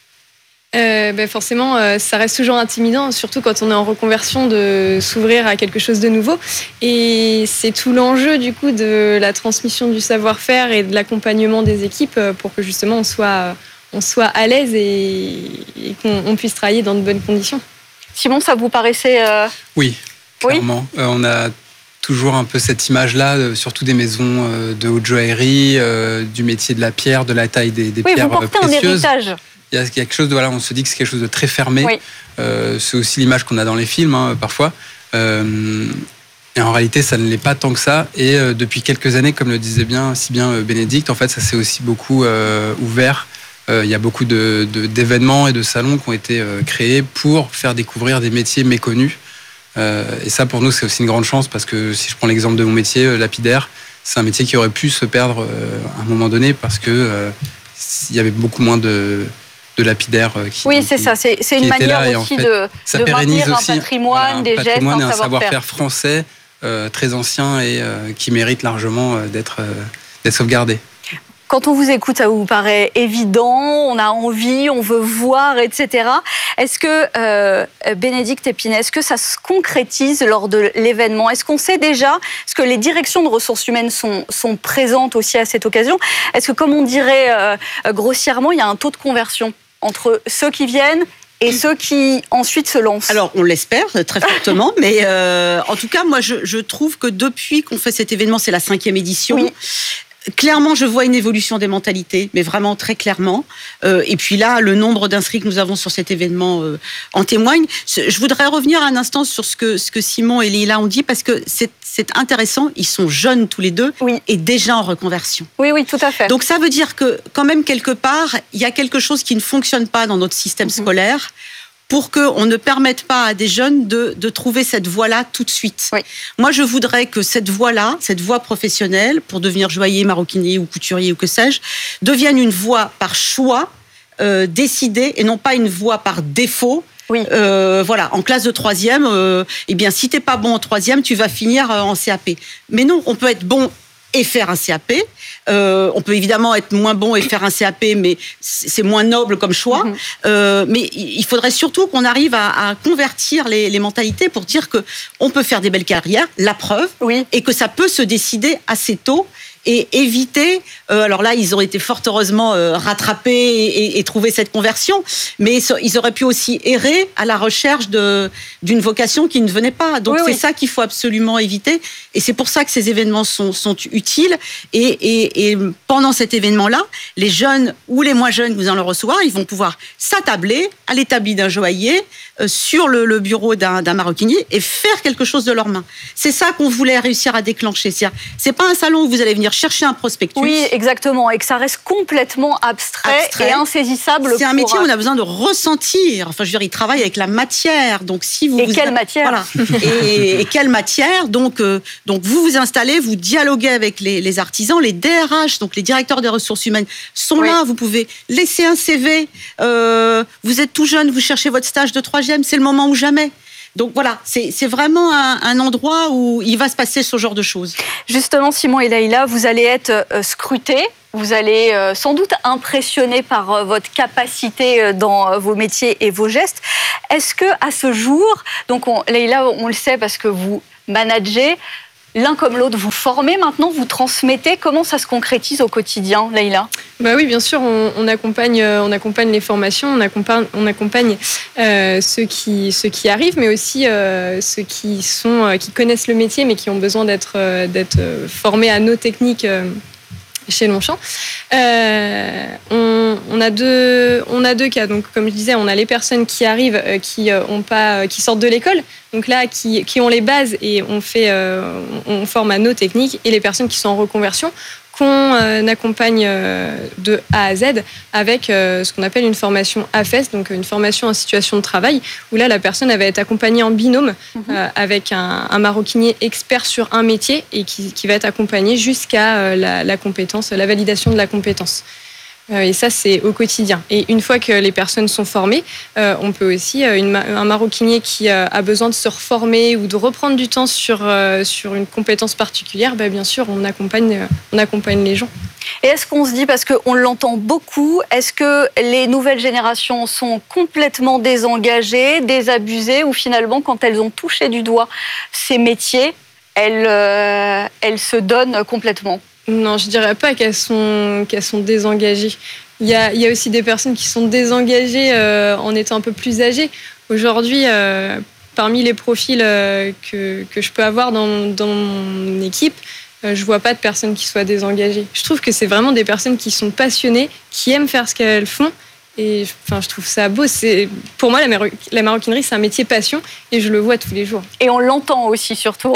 Euh, ben forcément, euh, ça reste toujours intimidant, surtout quand on est en reconversion, de s'ouvrir à quelque chose de nouveau. Et c'est tout l'enjeu du coup de la transmission du savoir-faire et de l'accompagnement des équipes pour que justement on soit, on soit à l'aise et, et qu'on on puisse travailler dans de bonnes conditions. Simon, ça vous paraissait... Euh... Oui, clairement. Oui. Euh, on a toujours un peu cette image-là, euh, surtout des maisons euh, de haute joaillerie, euh, du métier de la pierre, de la taille des, des oui, pierres vous portez précieuses. Un héritage. Il y a quelque chose de, voilà, on se dit que c'est quelque chose de très fermé. Oui. Euh, c'est aussi l'image qu'on a dans les films, hein, parfois. Euh, et en réalité, ça ne l'est pas tant que ça. Et euh, depuis quelques années, comme le disait bien, si bien euh, Bénédicte, en fait, ça s'est aussi beaucoup euh, ouvert. Euh, il y a beaucoup de, de, d'événements et de salons qui ont été euh, créés pour faire découvrir des métiers méconnus. Euh, et ça, pour nous, c'est aussi une grande chance parce que si je prends l'exemple de mon métier, euh, lapidaire, c'est un métier qui aurait pu se perdre euh, à un moment donné parce que euh, il y avait beaucoup moins de de lapidaires qui oui c'est qui, ça c'est, c'est une manière aussi en fait, de, ça de maintenir un aussi, patrimoine voilà, des un gestes patrimoine un et un savoir-faire, savoir-faire français euh, très ancien et euh, qui mérite largement euh, d'être euh, d'être sauvegardé. Quand on vous écoute, ça vous paraît évident, on a envie, on veut voir, et cetera. Est-ce que, euh, Bénédicte Épinay, est-ce que ça se concrétise lors de l'événement? Est-ce qu'on sait déjà, est-ce que les directions de ressources humaines sont, sont présentes aussi à cette occasion? Est-ce que, comme on dirait euh, grossièrement, il y a un taux de conversion entre ceux qui viennent et ceux qui ensuite se lancent? Alors, on l'espère très fortement, mais euh, en tout cas, moi, je, je trouve que depuis qu'on fait cet événement, c'est la cinquième édition, oui. Clairement, je vois une évolution des mentalités, mais vraiment très clairement. Euh, et puis là, le nombre d'inscrits que nous avons sur cet événement euh, en témoigne. Je voudrais revenir un instant sur ce que, ce que Simon et Leïla ont dit, parce que c'est, c'est intéressant. Ils sont jeunes tous les deux oui. et déjà en reconversion. Oui, oui, tout à fait. Donc ça veut dire que, quand même, quelque part, il y a quelque chose qui ne fonctionne pas dans notre système mmh. scolaire, pour qu'on ne permette pas à des jeunes de, de trouver cette voie-là tout de suite. Oui. Moi, je voudrais que cette voie-là, cette voie professionnelle, pour devenir joaillier, maroquinier ou couturier ou que sais-je, devienne une voie par choix, euh, décidée, et non pas une voie par défaut, Oui. Euh, voilà, en classe de troisième, euh, eh bien, si t'es pas bon en troisième, tu vas finir en C A P. Mais non, on peut être bon et faire un C A P. Euh, on peut évidemment être moins bon et faire un C A P, mais c'est moins noble comme choix. Mmh. Euh, mais il faudrait surtout qu'on arrive à, à convertir les, les mentalités pour dire que on peut faire des belles carrières, la preuve, oui. et que ça peut se décider assez tôt. Et éviter, euh, alors là, ils ont été fort heureusement euh, rattrapés et, et, et trouvé cette conversion, mais ils auraient pu aussi errer à la recherche de, d'une vocation qui ne venait pas. Donc oui, c'est oui. ça qu'il faut absolument éviter. Et c'est pour ça que ces événements sont, sont utiles. Et, et, et pendant cet événement-là, les jeunes ou les moins jeunes que vous allez recevoir, ils vont pouvoir s'attabler à l'établi d'un joaillier, euh, sur le, le bureau d'un, d'un maroquinier et faire quelque chose de leurs mains. C'est ça qu'on voulait réussir à déclencher. C'est-à-dire, c'est pas un salon où vous allez venir chercher un prospectus. Oui, exactement, et que ça reste complètement abstrait, abstrait. et insaisissable. C'est un métier où on a besoin de ressentir. Enfin, je veux dire, ils travaillent avec la matière. Donc, si vous et vous quelle a... matière voilà. et, et quelle matière Donc, euh, donc vous vous installez, vous dialoguez avec les, les artisans, les D R H, donc les directeurs des ressources humaines, sont oui. là. Vous pouvez laisser un C V. Euh, vous êtes tout jeune, vous cherchez votre stage de troisième, c'est le moment ou jamais. Donc voilà, c'est, c'est vraiment un, un endroit où il va se passer ce genre de choses. Justement, Simon et Leïla, vous allez être euh, scrutés. Vous allez euh, sans doute impressionner par euh, votre capacité euh, dans euh, vos métiers et vos gestes. Est-ce que à ce jour, donc on, Leïla, on le sait parce que vous managez, l'un comme l'autre, vous formez maintenant, vous transmettez. Comment ça se concrétise au quotidien, Leïla ? Bah oui, bien sûr, on, on, accompagne, on accompagne les formations, on accompagne, on accompagne euh, ceux, qui, ceux qui arrivent, mais aussi euh, ceux qui, sont, euh, qui connaissent le métier, mais qui ont besoin d'être, euh, d'être formés à nos techniques euh, chez Longchamp. Euh, on, on, a deux, on a deux cas. Donc, comme je disais, on a les personnes qui arrivent, euh, qui, euh, ont pas, qui sortent de l'école, donc là, qui, qui ont les bases et on, fait, euh, on forme à nos techniques, et les personnes qui sont en reconversion, qu'on euh, accompagne euh, de A à Z avec euh, ce qu'on appelle une formation A F E S, donc une formation en situation de travail, où là, la personne elle va être accompagnée en binôme mmh. euh, avec un, un maroquinier expert sur un métier et qui, qui va être accompagné jusqu'à euh, la, la compétence, la validation de la compétence. Et ça, c'est au quotidien. Et une fois que les personnes sont formées, euh, on peut aussi, euh, une, un maroquinier qui euh, a besoin de se reformer ou de reprendre du temps sur, euh, sur une compétence particulière, bah, bien sûr, on accompagne, euh, on accompagne les gens. Et est-ce qu'on se dit, parce qu'on l'entend beaucoup, est-ce que les nouvelles générations sont complètement désengagées, désabusées, ou finalement, quand elles ont touché du doigt ces métiers, elles, euh, elles se donnent complètement ? Non, je dirais pas qu'elles sont, qu'elles sont désengagées. Il y a, il y a aussi des personnes qui sont désengagées euh, en étant un peu plus âgées. Aujourd'hui, euh, parmi les profils euh, que, que je peux avoir dans, dans mon équipe, euh, je vois pas de personnes qui soient désengagées. Je trouve que c'est vraiment des personnes qui sont passionnées, qui aiment faire ce qu'elles font. Et enfin, je trouve ça beau. C'est, pour moi, la, maro- la maroquinerie, c'est un métier passion et je le vois tous les jours. Et on l'entend aussi, surtout.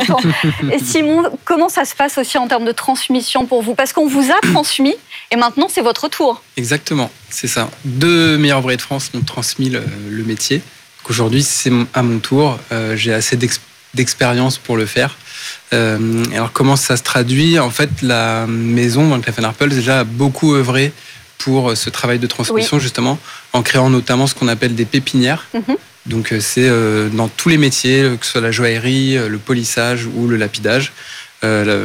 Et Simon, comment ça se passe aussi en termes de transmission pour vous ? Parce qu'on vous a transmis et maintenant, c'est votre tour. Exactement, c'est ça. Deux meilleurs ouvriers de France m'ont transmis le, le métier. Donc aujourd'hui, c'est à mon tour. Euh, j'ai assez d'ex- d'expérience pour le faire. Euh, alors, comment ça se traduit ? En fait, la maison, Van Cleef and Arpels, déjà a beaucoup œuvré pour ce travail de transmission, oui. justement, en créant notamment ce qu'on appelle des pépinières. Mm-hmm. Donc, c'est euh, dans tous les métiers, que ce soit la joaillerie, le polissage ou le lapidage. Euh,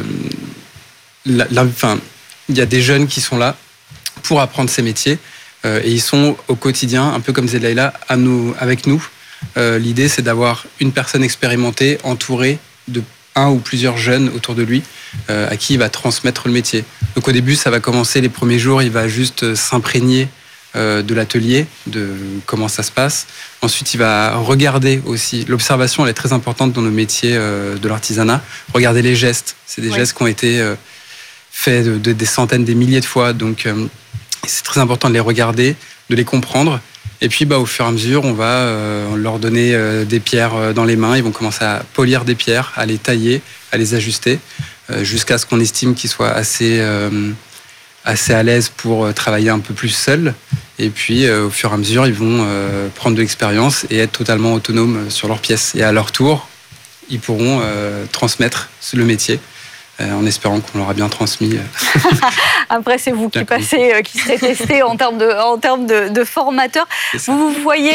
la, la, enfin, il y a des jeunes qui sont là pour apprendre ces métiers euh, et ils sont au quotidien, un peu comme Leïla, à nous, avec nous. Euh, l'idée, c'est d'avoir une personne expérimentée entourée de un ou plusieurs jeunes autour de lui euh, à qui il va transmettre le métier. Donc au début, ça va commencer les premiers jours, il va juste s'imprégner euh, de l'atelier, de comment ça se passe. Ensuite, il va regarder aussi. L'observation, elle est très importante dans nos métiers euh, de l'artisanat. Regarder les gestes. C'est des ouais. gestes qui ont été euh, faits de, de, des centaines, des milliers de fois. Donc euh, c'est très important de les regarder, de les comprendre. Et puis, bah, au fur et à mesure, on va euh, leur donner euh, des pierres dans les mains. Ils vont commencer à polir des pierres, à les tailler, à les ajuster, euh, jusqu'à ce qu'on estime qu'ils soient assez, euh, assez à l'aise pour travailler un peu plus seuls. Et puis, euh, au fur et à mesure, ils vont euh, prendre de l'expérience et être totalement autonomes sur leurs pièces. Et à leur tour, ils pourront euh, transmettre le métier. Euh, en espérant qu'on l'aura bien transmis. Après, c'est vous qui passez, euh, qui serez testé en termes de, en termes de, de formateurs. Vous vous voyez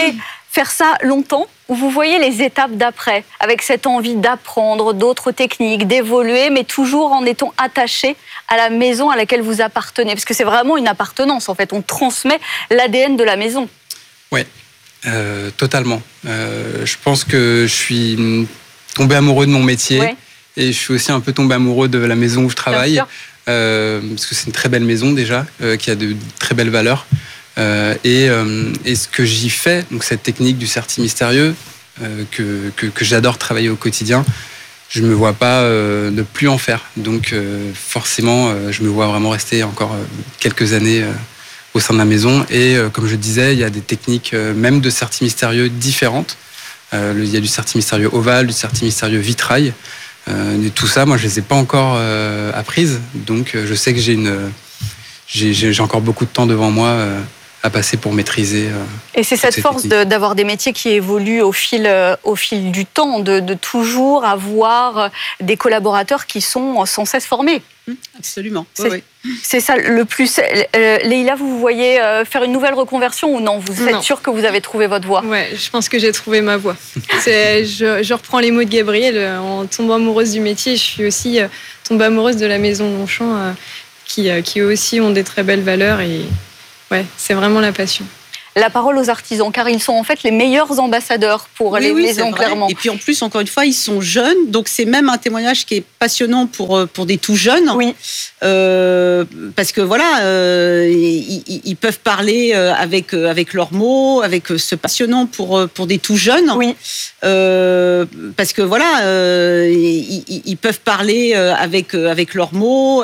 faire ça longtemps ou vous voyez les étapes d'après, avec cette envie d'apprendre d'autres techniques, d'évoluer, mais toujours en étant attaché à la maison à laquelle vous appartenez? Parce que c'est vraiment une appartenance, en fait. On transmet l'A D N de la maison. Oui, euh, totalement. Euh, je pense que je suis tombé amoureux de mon métier ouais. et je suis aussi un peu tombé amoureux de la maison où je travaille, euh, parce que c'est une très belle maison déjà, euh, qui a de très belles valeurs. Euh, et, euh, et ce que j'y fais, donc cette technique du certi mystérieux, euh, que, que, que j'adore travailler au quotidien, je ne me vois pas euh, ne plus en faire. Donc euh, forcément, euh, je me vois vraiment rester encore euh, quelques années euh, au sein de la maison. Et euh, comme je disais, il y a des techniques, euh, même de certi mystérieux, différentes. Euh, il y a du certi mystérieux ovale, du certi mystérieux vitrail. Euh, et tout ça, moi, je ne les ai pas encore euh, apprises. Donc euh, je sais que j'ai, une, j'ai, j'ai encore beaucoup de temps devant moi euh, à passer pour maîtriser. Euh, Et c'est cette force de, d'avoir des métiers qui évoluent au fil, euh, au fil du temps, de, de toujours avoir des collaborateurs qui sont sans cesse formés. Absolument. C'est, oui, oui. c'est ça le plus. Euh, Leïla, vous vous voyez euh, faire une nouvelle reconversion ou non? Vous êtes sûre que vous avez trouvé votre voie? Ouais, je pense que j'ai trouvé ma voie. C'est, je, je reprends les mots de Gabriel. En tombant amoureuse du métier, je suis aussi euh, tombée amoureuse de la maison Longchamp, euh, qui, euh, qui aussi ont des très belles valeurs et ouais, c'est vraiment la passion. La parole aux artisans, car ils sont en fait les meilleurs ambassadeurs pour oui, les oui, maisons, clairement. Et puis en plus, encore une fois, ils sont jeunes, donc c'est même un témoignage qui est passionnant pour, pour des tout jeunes. Oui. Euh, parce que voilà, euh, ils, ils peuvent parler avec, avec leurs mots, avec ce passionnant pour, pour des tout jeunes. Oui. Euh, parce que voilà, euh, ils, ils peuvent parler avec, avec leurs mots.